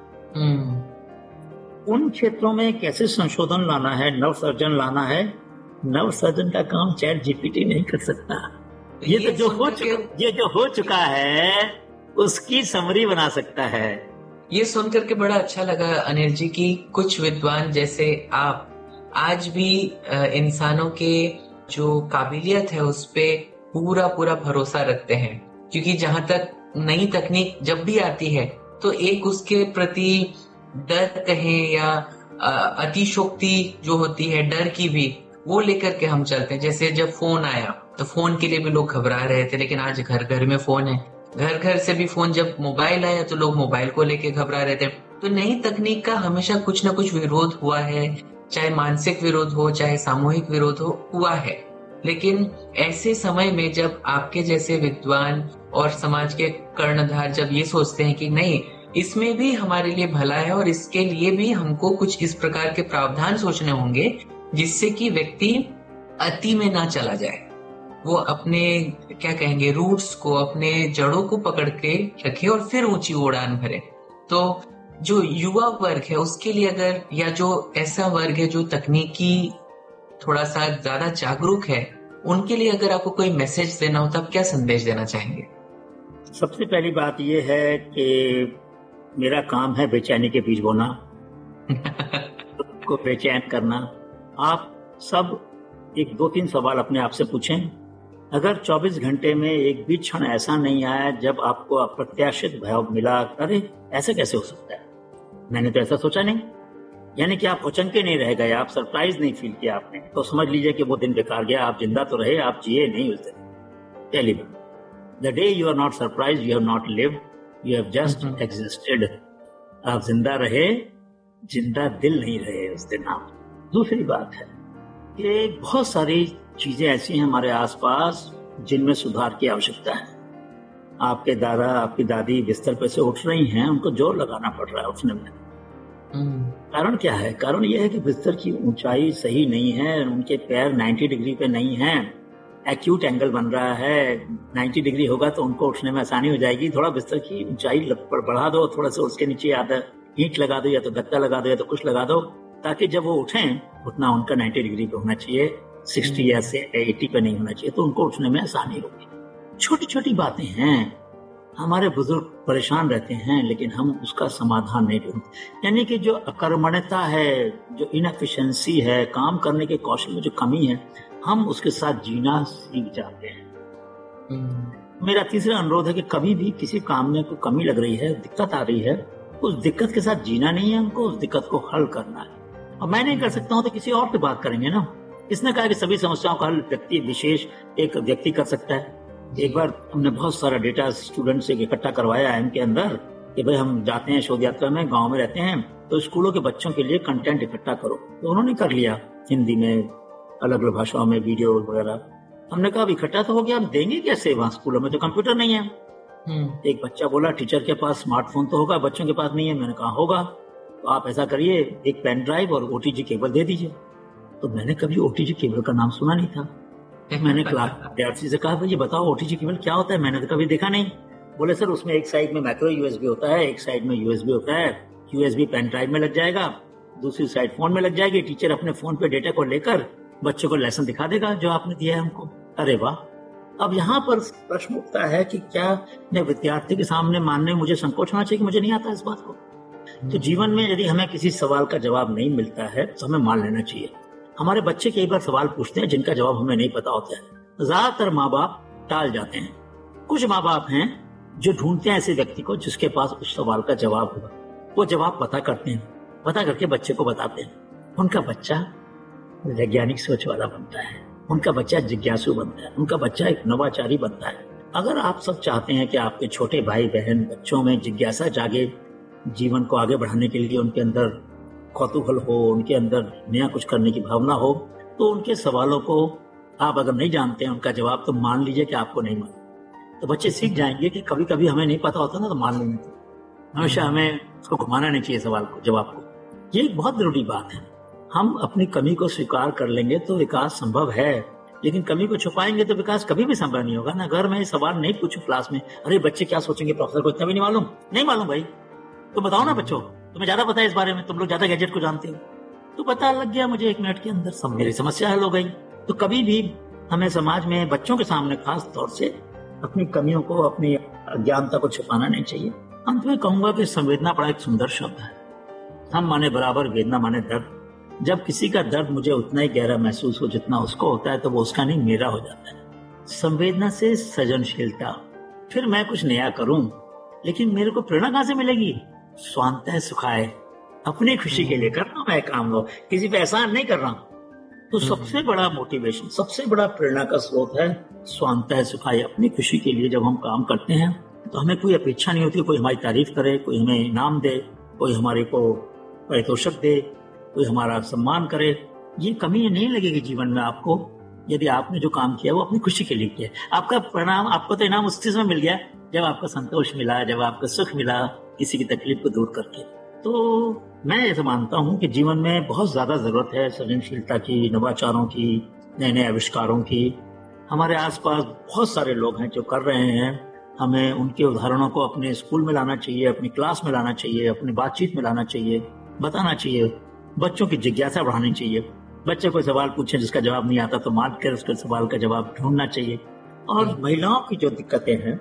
उन क्षेत्रों में कैसे संशोधन लाना है, नव सर्जन लाना है, नव सर्जन का काम चैट जीपीटी नहीं कर सकता। ये, ये तो जो हो चुका ये जो हो चुका है उसकी समरी बना सकता है।
ये सुनकर के बड़ा अच्छा लगा अनिल जी की कुछ विद्वान जैसे आप आज भी इंसानों के जो काबिलियत है उस पे पूरा पूरा भरोसा रखते हैं, क्योंकि जहां तक नई तकनीक जब भी आती है तो एक उसके प्रति डर कहें या अतिशोक्ति जो होती है डर की भी, वो लेकर के हम चलते हैं। जैसे जब फोन आया तो फोन के लिए भी लोग घबरा रहे थे, लेकिन आज घर घर में फोन है, घर घर से भी फोन, जब मोबाइल आया तो लोग मोबाइल को लेके घबरा रहे थे। तो नई तकनीक का हमेशा कुछ ना कुछ विरोध हुआ है, चाहे मानसिक विरोध हो चाहे सामूहिक विरोध हो, हुआ है। लेकिन ऐसे समय में जब आपके जैसे विद्वान और समाज के कर्णधार जब ये सोचते हैं कि नहीं, इसमें भी हमारे लिए भला है और इसके लिए भी हमको कुछ इस प्रकार के प्रावधान सोचने होंगे जिससे कि व्यक्ति अति में ना चला जाए, वो अपने क्या कहेंगे रूट्स को, अपने जड़ों को पकड़ के रखे और फिर ऊंची उड़ान भरे। तो जो युवा वर्ग है उसके लिए अगर, या जो ऐसा वर्ग है जो तकनीकी थोड़ा सा ज्यादा जागरूक है, उनके लिए अगर आपको कोई मैसेज देना हो तो आप क्या संदेश देना चाहेंगे?
सबसे पहली बात यह है कि मेरा काम है बेचैनी के बीज बोना को बेचैन करना। आप सब एक दो तीन सवाल अपने आप से पूछें। अगर चौबीस घंटे में एक भी क्षण ऐसा नहीं आया जब आपको अप्रत्याशित भय मिला, अरे ऐसे कैसे हो सकता है, मैंने तो ऐसा सोचा नहीं, यानी कि आप अचंके नहीं रह गए, आप सरप्राइज नहीं फील किया आपने, तो समझ लीजिए कि वो दिन बेकार गया। आप जिंदा तो रहे, आप जिए नहीं उस दिन। Tell you the day you are not surprise, you have not lived, you have just existed. आप जिंदा रहे, जिंदा दिल नहीं रहे उस दिन आप। दूसरी बात है कि बहुत सारी चीजें ऐसी हैं हमारे आसपास जिनमें सुधार की आवश्यकता है। आपके दादा आपकी दादी बिस्तर पे से उठ रही हैं, उनको जोर लगाना पड़ रहा है उठने में। कारण क्या है? कारण यह है कि बिस्तर की ऊंचाई सही नहीं है, उनके पैर नब्बे डिग्री पे नहीं हैं, एक्यूट एंगल बन रहा है। नब्बे डिग्री होगा तो उनको उठने में आसानी हो जाएगी। थोड़ा बिस्तर की ऊंचाई बढ़ा दो, थोड़ा सा उसके नीचे आधा ईंट लगा दो या तो गत्ता लगा दो या तो कुछ लगा दो, ताकि जब वो उठें उठना उनका नब्बे डिग्री पे होना चाहिए, साठ या से अस्सी पे नहीं होना चाहिए, तो उनको उठने में आसानी होगी। छोटी छोटी बातें हैं, हमारे बुजुर्ग परेशान रहते हैं लेकिन हम उसका समाधान नहीं ढूंढते। यानी कि जो अकर्मण्यता है, जो इनएफिशिएंसी है, काम करने के कौशल में जो कमी है, हम उसके साथ जीना सीख जाते हैं। मेरा तीसरा अनुरोध है कि कभी भी किसी काम में कोई कमी लग रही है, दिक्कत आ रही है, उस दिक्कत के साथ जीना नहीं है, हमको उस दिक्कत को हल करना है। और मैं नहीं कर सकता हूं तो किसी और की बात करेंगे ना। इसने कहा कि सभी समस्याओं का हल व्यक्ति विशेष एक व्यक्ति कर सकता है। एक बार हमने बहुत सारा डेटा स्टूडेंट से इकट्ठा करवाया एम के अंदर कि भाई हम जाते हैं शोध यात्रा में, गांव में रहते हैं, तो स्कूलों के बच्चों के लिए कंटेंट इकट्ठा करो। तो उन्होंने कर लिया, हिंदी में, अलग अलग भाषाओं में वीडियो वगैरह। हमने कहा अब इकट्ठा तो हो गया, हम देंगे कैसे, वहां स्कूलों में तो कंप्यूटर नहीं है। एक बच्चा बोला टीचर के पास स्मार्टफोन तो होगा, बच्चों के पास नहीं है। मैंने कहा होगा, तो आप ऐसा करिए, एक पेन ड्राइव और ओटीजी केबल दे दीजिए। तो मैंने कभी ओटीजी केबल का नाम सुना नहीं था। मैंने क्लास विद्यार्थी से कहा भाई ये बताओ ओटीजी केबल क्या होता है, मैंने तो कभी देखा नहीं। बोले सर उसमें एक साइड में माइक्रो यूएसबी होता है, एक साइड में यूएसबी होता है, यूएसबी पेन ड्राइव में लग जाएगा, दूसरी साइड फोन में लग जाएगी, टीचर अपने फोन पे डेटा को लेकर बच्चों को लेसन दिखा देगा जो आपने दिया है हमको। अरे वाह। अब यहाँ पर प्रश्न उठता है कि क्या मैं विद्यार्थी के सामने मानने में मुझे संकोच होना चाहिए कि मुझे नहीं आता इस बात को। तो जीवन में यदि हमें किसी सवाल का जवाब नहीं मिलता है तो हमें मान लेना चाहिए। हमारे बच्चे कई बार सवाल पूछते हैं जिनका जवाब हमें नहीं पता होता है। ज्यादातर माँ बाप टाल जाते हैं। कुछ माँ बाप हैं जो ढूंढते हैं ऐसे व्यक्ति को जिसके पास उस सवाल का जवाब होगा। वो जवाब पता करते हैं, पता करके बच्चे को बताते हैं। उनका बच्चा वैज्ञानिक सोच वाला बनता है, उनका बच्चा जिज्ञासु बनता है, उनका बच्चा एक नवाचारी बनता है। अगर आप सब चाहते हैं कि आपके छोटे भाई बहन बच्चों में जिज्ञासा जागे, जीवन को आगे बढ़ाने के लिए उनके अंदर कौतूहल हो, उनके अंदर नया कुछ करने की भावना हो, तो उनके सवालों को आप अगर नहीं जानते हैं उनका जवाब, तो मान लीजिए कि आपको नहीं मालूम। तो बच्चे सीख जाएंगे कि कभी कभी हमें नहीं पता होता ना तो मान लेंगे। हमेशा हमें उसको घुमाना नहीं चाहिए सवाल को, जवाब को। ये एक बहुत जरूरी बात है। हम अपनी कमी को स्वीकार कर लेंगे तो विकास संभव है, लेकिन कमी को छुपाएंगे तो विकास कभी भी संभव नहीं होगा ना। अगर मैं सवाल नहीं पूछूं क्लास में, अरे बच्चे क्या सोचेंगे, प्रोफेसर को इतना भी नहीं मालूम, नहीं मालूम भाई, तो बताओ ना बच्चों, तुम्हें ज्यादा पता है इस बारे में, तुम लोग ज्यादा गैजेट को जानते हो। तो पता लग गया मुझे एक मिनट के अंदर, सब मेरी समस्या हल हो गई। तो कभी भी हमें समाज में बच्चों के सामने खास तौर से अपनी कमियों को, अपनी अज्ञानता को छुपाना नहीं चाहिए। अंत में कहूंगा कि संवेदना बड़ा एक सुंदर शब्द है। हम माने बराबर, वेदना माने दर्द। जब किसी का दर्द मुझे उतना ही गहरा महसूस हो जितना उसको होता है, तो वो उसका नहीं मेरा हो जाता है। संवेदना से सृजनशीलता, फिर मैं कुछ नया करूं, लेकिन मेरे को प्रेरणा कहां से मिलेगी? स्वांतः सुखाए, अपनी खुशी के लिए कर रहा हूं मैं काम, लो किसी पे एहसान नहीं कर रहा हूं। तो सबसे बड़ा मोटिवेशन, सबसे बड़ा प्रेरणा का स्रोत है स्वांतः सुखाए, अपनी खुशी के लिए। जब हम काम करते हैं तो हमें कोई अपेक्षा नहीं होती कोई हमारी तारीफ करे, कोई हमें इनाम दे, कोई हमारे को पारितोषिक दे, कोई हमारा सम्मान करे। ये कमी नहीं लगेगी जीवन में आपको यदि आपने जो काम किया वो अपनी खुशी के लिए किया। आपका परिणाम, आपको तो इनाम उस चीज में मिल गया जब आपका संतोष मिला, जब आपका सुख मिला किसी की तकलीफ को दूर करके। तो मैं ऐसा मानता हूं कि जीवन में बहुत ज्यादा जरूरत है सृजनशीलता की, नवाचारों की, नए नए आविष्कारों की। हमारे आसपास बहुत सारे लोग हैं जो कर रहे हैं। हमें उनके उदाहरणों को अपने स्कूल में लाना चाहिए, अपनी क्लास में लाना चाहिए, अपनी बातचीत में लाना चाहिए, बताना चाहिए। बच्चों की जिज्ञासा बढ़ानी चाहिए। बच्चे कोई सवाल पूछे जिसका जवाब नहीं आता तो मान कर उसके सवाल का जवाब ढूंढना चाहिए। और महिलाओं की जो दिक्कतें हैं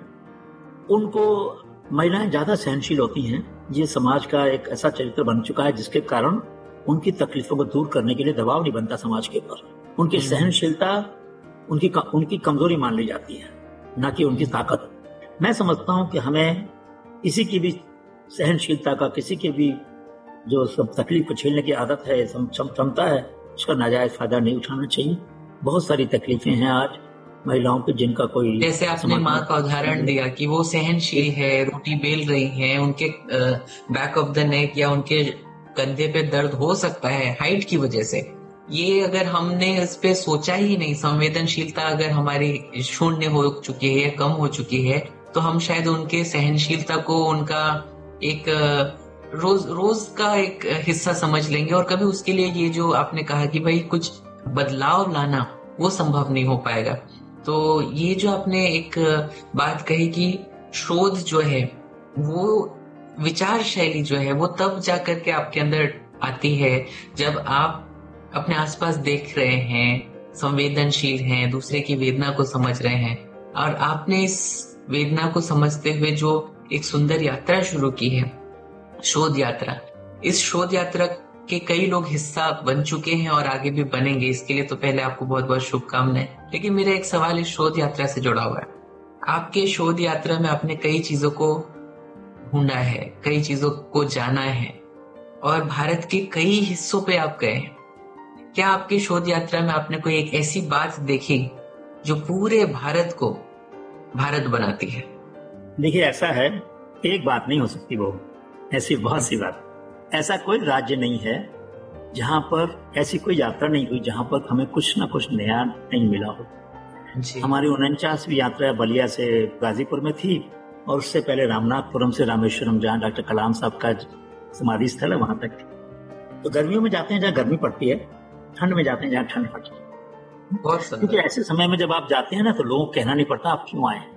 उनको, महिलाएं ज्यादा सहनशील होती हैं। ये समाज का एक ऐसा चरित्र बन चुका है जिसके कारण उनकी तकलीफों को दूर करने के लिए दबाव नहीं बनता समाज के ऊपर। उनकी सहनशीलता उनकी उनकी कमजोरी मान ली जाती है, ना कि उनकी ताकत। मैं समझता हूं कि हमें किसी की भी सहनशीलता का, किसी के भी जो सब तकलीफ को झेलने की आदत है, क्षमता है, उसका नाजायज फायदा नहीं उठाना चाहिए। बहुत सारी तकलीफें हैं आज महिलाओं की जिनका कोई,
जैसे आपने माँ का उदाहरण दिया कि वो सहनशील है, रोटी बेल रही है, उनके बैक ऑफ द नेक या उनके कंधे पे दर्द हो सकता है हाइट की वजह से। ये अगर हमने इस पे सोचा ही नहीं, संवेदनशीलता अगर हमारी शून्य हो चुकी है, कम हो चुकी है, तो हम शायद उनके सहनशीलता को उनका एक रोज रोज का एक हिस्सा समझ लेंगे और कभी उसके लिए ये जो आपने कहा कि भाई कुछ बदलाव लाना, वो संभव नहीं हो पाएगा। तो ये जो आपने एक बात कही कि शोध जो है, वो विचार शैली जो है, वो तब जाकर के आपके अंदर आती है जब आप अपने आसपास देख रहे हैं, संवेदनशील हैं, दूसरे की वेदना को समझ रहे हैं। और आपने इस वेदना को समझते हुए जो एक सुंदर यात्रा शुरू की है, शोध यात्रा, इस शोध यात्रा के कई लोग हिस्सा बन चुके हैं और आगे भी बनेंगे। इसके लिए तो पहले आपको बहुत बहुत शुभकामनाएं। लेकिन मेरा एक सवाल इस शोध यात्रा से जुड़ा हुआ है। आपके शोध यात्रा में आपने कई चीजों को ढूंढा है, कई चीजों को जाना है और भारत के कई हिस्सों पे आप गए हैं। क्या आपकी शोध यात्रा में आपने कोई एक ऐसी बात देखी जो पूरे भारत को भारत बनाती है?
देखिए, ऐसा है, एक बात नहीं हो सकती, वो ऐसी बहुत सी बात। ऐसा कोई राज्य नहीं है जहां पर ऐसी कोई यात्रा नहीं हुई जहां पर हमें कुछ ना कुछ नया नहीं मिला हो। हमारी उनचासवीं यात्रा बलिया से गाजीपुर में थी और उससे पहले रामनाथपुरम से रामेश्वरम, जहाँ डॉक्टर कलाम साहब का समाधि स्थल है, वहां तक थी। तो गर्मियों में जाते हैं जहाँ गर्मी पड़ती है, ठंड में जाते हैं जहाँ ठंड पड़ती है। क्योंकि ऐसे समय में जब आप जाते हैं ना, तो लोगों को कहना नहीं पड़ता आप क्यों आए।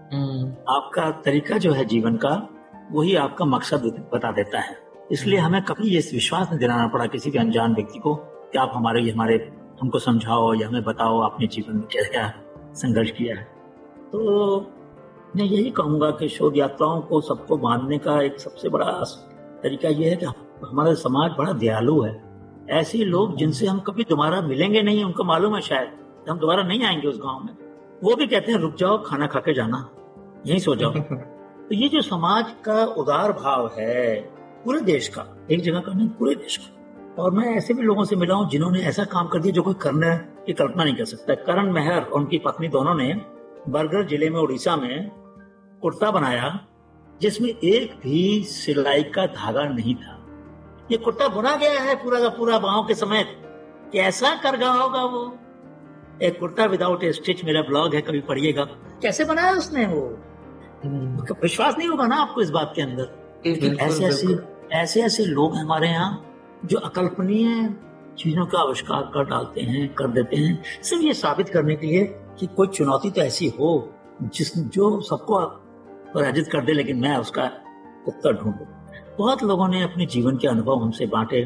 आपका तरीका जो है जीवन का, वही आपका मकसद बता देता है। इसलिए हमें कभी ये विश्वास नहीं दिलाना पड़ा किसी भी अनजान व्यक्ति को कि आप हमारे हमारे हमको समझाओ या हमें बताओ आपने जीवन में क्या क्या संघर्ष किया है। तो मैं यही कहूंगा कि शोध यात्राओं को सबको बांधने का एक सबसे बड़ा तरीका यह है कि हमारा समाज बड़ा दयालु है। ऐसे लोग जिनसे हम कभी दोबारा मिलेंगे नहीं, उनको मालूम है शायद कि हम दोबारा नहीं आएंगे उस गांव में, वो भी कहते हैं रुक जाओ, खाना खा के जाना, यहीं सो जाओ। तो ये जो समाज का उदार भाव है पूरे देश का, एक जगह का नहीं, पूरे देश का। और मैं ऐसे भी लोगों से मिला हूं जिन्होंने ऐसा काम कर दिया जो कोई करने की कल्पना नहीं कर सकता। करण मेहर और उनकी पत्नी दोनों ने बरगढ़ जिले में, उड़ीसा में कुर्ता बनाया जिसमें एक भी सिलाई का धागा नहीं था। ये कुर्ता बुना गया है पूरा का पूरा बाहों के समेत। कैसा कर गया होगा वो, एक कुर्ता विदाउट ए स्टिच। मेरा ब्लॉग है, कभी पढ़िएगा। कैसे बनाया उसने वो, विश्वास नहीं होगा ना आपको इस बात के अंदर। ऐसे ऐसे ऐसे ऐसे लोग हमारे यहाँ जो अकल्पनीय चीजों का आविष्कार कर डालते हैं, कर देते हैं, सिर्फ ये साबित करने के लिए कि कोई चुनौती तो ऐसी हो जिस जो सबको पराजित कर दे, लेकिन मैं उसका उत्तर ढूंढूं। बहुत लोगों ने अपने जीवन के अनुभव हमसे बांटे।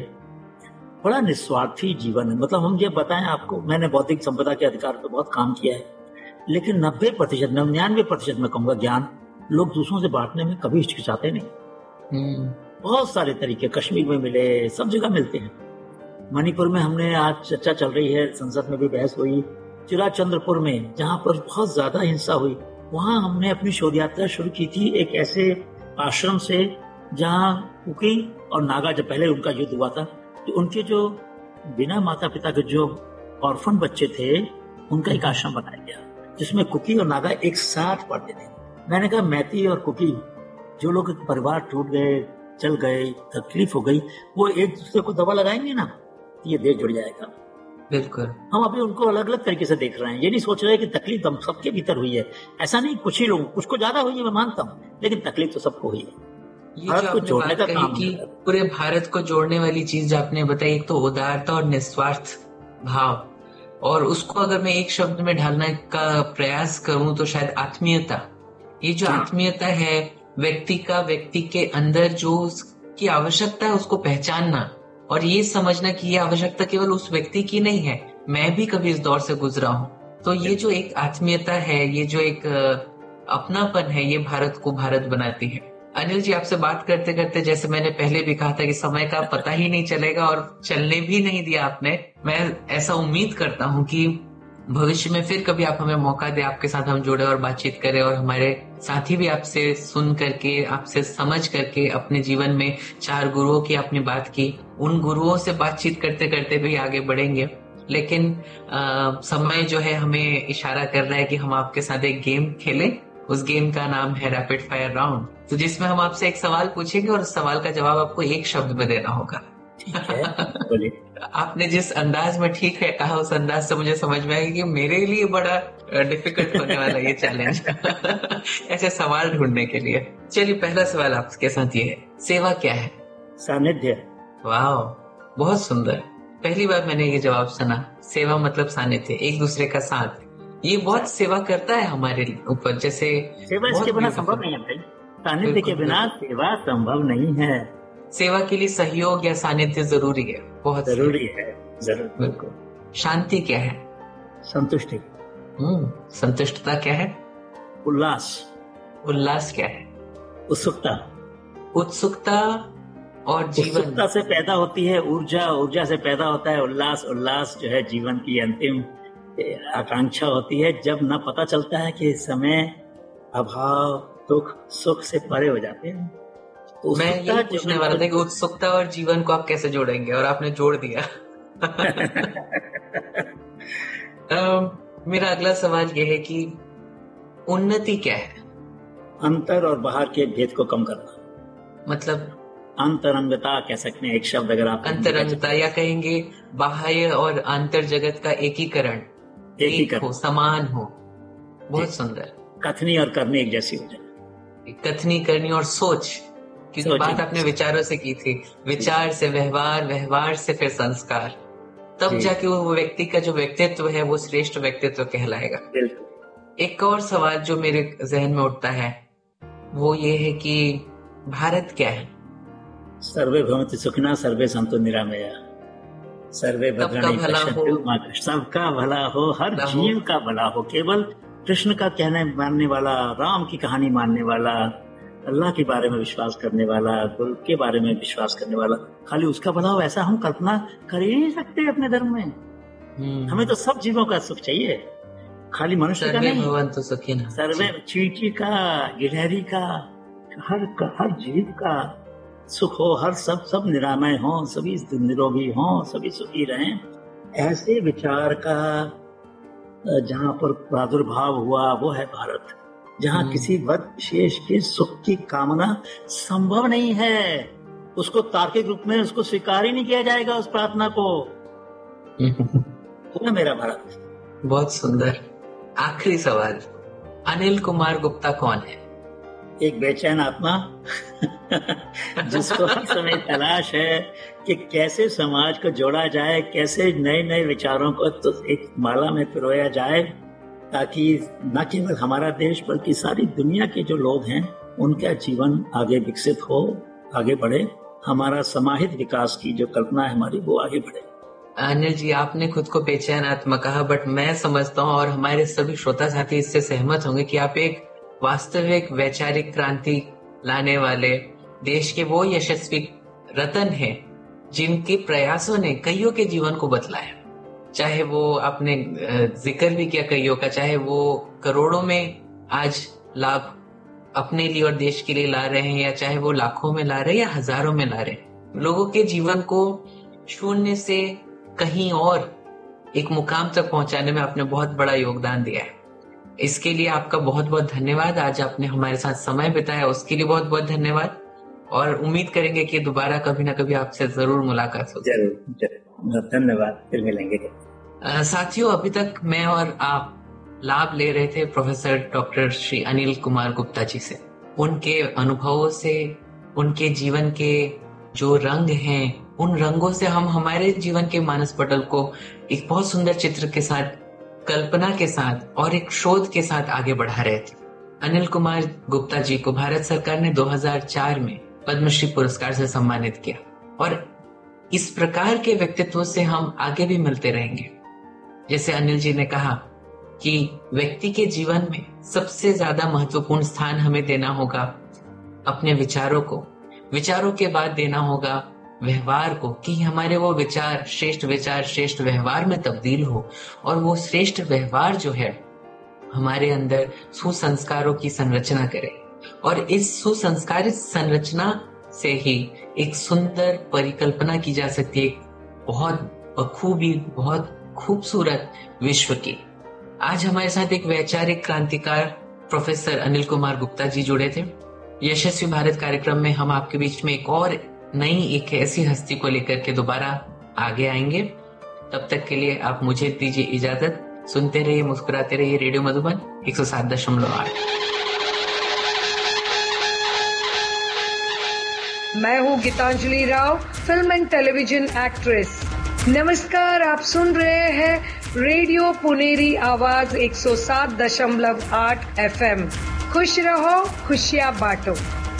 बड़ा निस्वार्थी जीवन है। मतलब हम ये बताएं आपको, मैंने बौद्धिक संपदा के अधिकार पर बहुत काम किया है, लेकिन नब्बे प्रतिशत निन्यानवे प्रतिशत में कहूंगा ज्ञान लोग दूसरों से बांटने में कभी हिचकिचाते नहीं। बहुत सारे तरीके कश्मीर में मिले, सब जगह मिलते हैं। मणिपुर में हमने, आज चर्चा चल रही है, संसद में भी बहस हुई, चुराचंद्रपुर में जहाँ पर बहुत ज्यादा हिंसा हुई, वहां हमने अपनी शोध यात्रा शुरू की थी एक ऐसे आश्रम से जहाँ कुकी और नागा, जब पहले उनका युद्ध हुआ था, तो उनके जो बिना माता पिता के जो ऑर्फन बच्चे थे, उनका एक आश्रम बनाया गया जिसमें कुकी और नागा एक साथ पढ़ते थे। मैंने कहा मैती और कुकी, जो लोग परिवार टूट गए, चल गए, तकलीफ हो गई, वो एक दूसरे को दवा लगाएंगे ना, ये देश जुड़ जाएगा।
बिल्कुल।
हम अभी उनको अलग अलग तरीके से देख रहे हैं। ये नहीं सोच रहे कि तकलीफ हम सबके भीतर हुई है। ऐसा नहीं, कुछ ही लोग, कुछ को ज्यादा हुई है मैं मानता हूँ, लेकिन तकलीफ तो सबको हुई है।
ये जो आपने बात कही कि पूरे भारत को जोड़ने वाली चीज आपने बताई, एक तो उदारता और निस्वार्थ भाव, और उसको अगर मैं एक शब्द में ढालने का प्रयास करूं तो शायद आत्मीयता। ये जो आत्मीयता है, व्यक्ति का व्यक्ति के अंदर जो की आवश्यकता है उसको पहचानना और ये समझना कि ये आवश्यकता केवल उस व्यक्ति की नहीं है, मैं भी कभी इस दौर से गुजरा हूं। तो ये जो एक आत्मीयता है, ये जो एक अपनापन है, ये भारत को भारत बनाती है। अनिल जी, आपसे बात करते करते, जैसे मैंने पहले भी कहा था कि समय का पता ही नहीं चलेगा और चलने भी नहीं दिया आपने। मैं ऐसा उम्मीद करता हूं कि भविष्य में फिर कभी आप हमें मौका दे, आपके साथ हम जुड़े और बातचीत करें, और हमारे साथी भी आपसे सुन करके, आपसे समझ करके अपने जीवन में चार गुरुओं की आपने बात की, उन गुरुओं से बातचीत करते करते भी आगे बढ़ेंगे। लेकिन आ, समय जो है हमें इशारा कर रहा है कि हम आपके साथ एक गेम खेलें। उस गेम का नाम है रैपिड फायर राउंड, तो जिसमें हम आपसे एक सवाल पूछेंगे और उस सवाल का जवाब आपको एक शब्द में देना होगा।
ठीक है, बोलिए।
आपने जिस अंदाज में ठीक है कहा, उस अंदाज से मुझे समझ में आया कि मेरे लिए बड़ा डिफिकल्ट होने वाला ये चैलेंज ऐसे सवाल ढूंढने के लिए। चलिए, पहला सवाल आपके साथ ये है, सेवा क्या है?
सानिध्य।
वाह, बहुत सुंदर। पहली बार मैंने ये जवाब सुना। सेवा मतलब सानिध्य, एक दूसरे का साथ। ये बहुत सेवा करता है हमारे ऊपर। जैसे
सेवा इसके बिना संभव नहीं है भाई, सानिध्य के बिना सेवा संभव नहीं है।
सेवा के लिए सहयोग या सानिध्य जरूरी है, बहुत
जरूरी है, जरूर।
बिल्कुल। शांति क्या है?
संतुष्टि।
हम्म संतुष्टता क्या है?
उल्लास।
उल्लास क्या है?
उत्सुकता।
उत्सुकता और जीवन
उत्सुकता से पैदा होती है ऊर्जा, ऊर्जा से पैदा होता है उल्लास, उल्लास जो है जीवन की अंतिम आकांक्षा होती है। जब न पता चलता है कि समय अभाव, दुख, सुख से परे हो जाते हैं।
मैं यही पूछने वाला था कि उत्सुकता और जीवन को आप कैसे जोड़ेंगे, और आपने जोड़ दिया। मेरा अगला सवाल यह है कि उन्नति क्या है?
अंतर और बाहर के भेद को कम करना।
मतलब
अंतरंगता कह सकते हैं एक शब्द, अगर आप
अंतरंगता, या कहेंगे बाह्य और अंतर जगत का एकीकरण, एक हो, समान हो। बहुत सुंदर।
कथनी और करनी एक जैसी हो जाए।
कथनी, करनी और सोच, क्योंकि बात आपने विचारों से की थी। विचार से व्यवहार, व्यवहार से फिर संस्कार, तब जाके वो व्यक्ति का जो व्यक्तित्व है वो श्रेष्ठ व्यक्तित्व कहलाएगा। एक और सवाल जो मेरे जहन में उठता है वो ये है कि भारत क्या है?
सर्वे भवन्तु सुखिनः सर्वे सन्तु निरामया सर्वे भद्राणि पश्यन्तु मा कश्चित्। सबका भला हो, हर जीव का भला हो। केवल कृष्ण का कहने मानने वाला, राम की कहानी मानने वाला, अल्लाह के बारे में विश्वास करने वाला, गुरु के बारे में विश्वास करने वाला, खाली उसका भला हो ऐसा हम कल्पना कर ही नहीं सकते अपने धर्म में। हमें तो सब जीवों का सुख चाहिए, खाली मनुष्य का नहीं। सर्वे चींटी का, गिलहरी का, हर हर जीव का सुख हो, हर सब सब निरामय हो, सभी निरोगी हो, सभी सुखी रहें। ऐसे विचार का जहाँ पर प्रादुर्भाव हुआ वो है भारत, जहाँ किसी वर्ग विशेष के सुख की कामना संभव नहीं है। उसको तार्किक रूप में उसको स्वीकार ही नहीं किया जाएगा, उस प्रार्थना को। वो है मेरा भारत।
बहुत सुंदर। आखिरी सवाल, अनिल कुमार गुप्ता कौन है?
एक बेचैन आत्मा जिसको हर समय तलाश है कि कैसे समाज को जोड़ा जाए, कैसे नए नए विचारों को तो एक माला में पिरोया जाए, ताकि न केवल हमारा देश बल्कि सारी दुनिया के जो लोग हैं उनका जीवन आगे विकसित हो, आगे बढ़े। हमारा समाहित विकास की जो कल्पना है हमारी, वो आगे बढ़े।
अनिल जी, आपने खुद को बेचैन आत्मा कहा, बट मैं समझता हूँ और हमारे सभी श्रोता साथी इससे सहमत होंगे कि आप एक वास्तविक वैचारिक क्रांति लाने वाले देश के वो यशस्वी रतन हैं जिनके प्रयासों ने कईयों के जीवन को बदलाया। चाहे वो आपने जिक्र भी किया कईयों का, चाहे वो करोड़ों में आज लाभ अपने लिए और देश के लिए ला रहे हैं, या चाहे वो लाखों में ला रहे हैं या हजारों में ला रहे हैं। लोगों के जीवन को शून्य से कहीं और एक मुकाम तक पहुंचाने में आपने बहुत बड़ा योगदान दिया है। इसके लिए आपका बहुत बहुत धन्यवाद। आज आपने हमारे साथ समय बिताया, उसके लिए बहुत बहुत धन्यवाद, और उम्मीद करेंगे कि दोबारा कभी ना कभी आपसे जरूर मुलाकात होगी।
जरूर जरूर, धन्यवाद, फिर मिलेंगे।
साथियों, अभी तक मैं और आप लाभ ले रहे थे प्रोफेसर डॉक्टर श्री अनिल कुमार गुप्ता जी से, उनके अनुभवों से, उनके जीवन के जो रंग हैं, उन रंगों से हम हमारे जीवन के मानस पटल को एक बहुत सुंदर चित्र के साथ, कल्पना के साथ और एक शोध के साथ आगे बढ़ा रहे थे। अनिल कुमार गुप्ता जी को भारत सरकार ने दो हज़ार चार में पद्मश्री पुरस्कार से सम्मानित किया, और इस प्रकार के व्यक्तित्व से हम आगे भी मिलते रहेंगे। जैसे अनिल जी ने कहा कि व्यक्ति के जीवन में सबसे ज्यादा महत्वपूर्ण स्थान हमें देना होगा अपने विचारों को, विचारों के बाद देना होगा व्यवहार को, कि हमारे वो विचार श्रेष्ठ विचार श्रेष्ठ व्यवहार में तब्दील हो, और वो श्रेष्ठ व्यवहार जो है हमारे अंदर सुसंस्कारों की संरचना करे, और इस सुसंस्कारित संरचना से ही एक सुंदर परिकल्पना की जा सकती है, बहुत बखूबी, बहुत खूबसूरत विश्व की। आज हमारे साथ एक वैचारिक क्रांतिकार प्रोफेसर अनिल कुमार गुप्ता जी जुड़े थे। यशस्वी भारत कार्यक्रम में हम आपके बीच में एक और नई एक ऐसी हस्ती को लेकर के दोबारा आगे आएंगे। तब तक के लिए आप मुझे दीजिए इजाजत। सुनते रहिए, मुस्कुराते रहिए रेडियो मधुबन एक सौ सात दशमलव आठ।
मैं हूँ Geetanjali Rao, film and television actress. नमस्कार, आप सुन रहे हैं रेडियो पुनेरी आवाज एक सौ सात दशमलव आठ एफ एम। खुश रहो, खुशियाँ बांटो।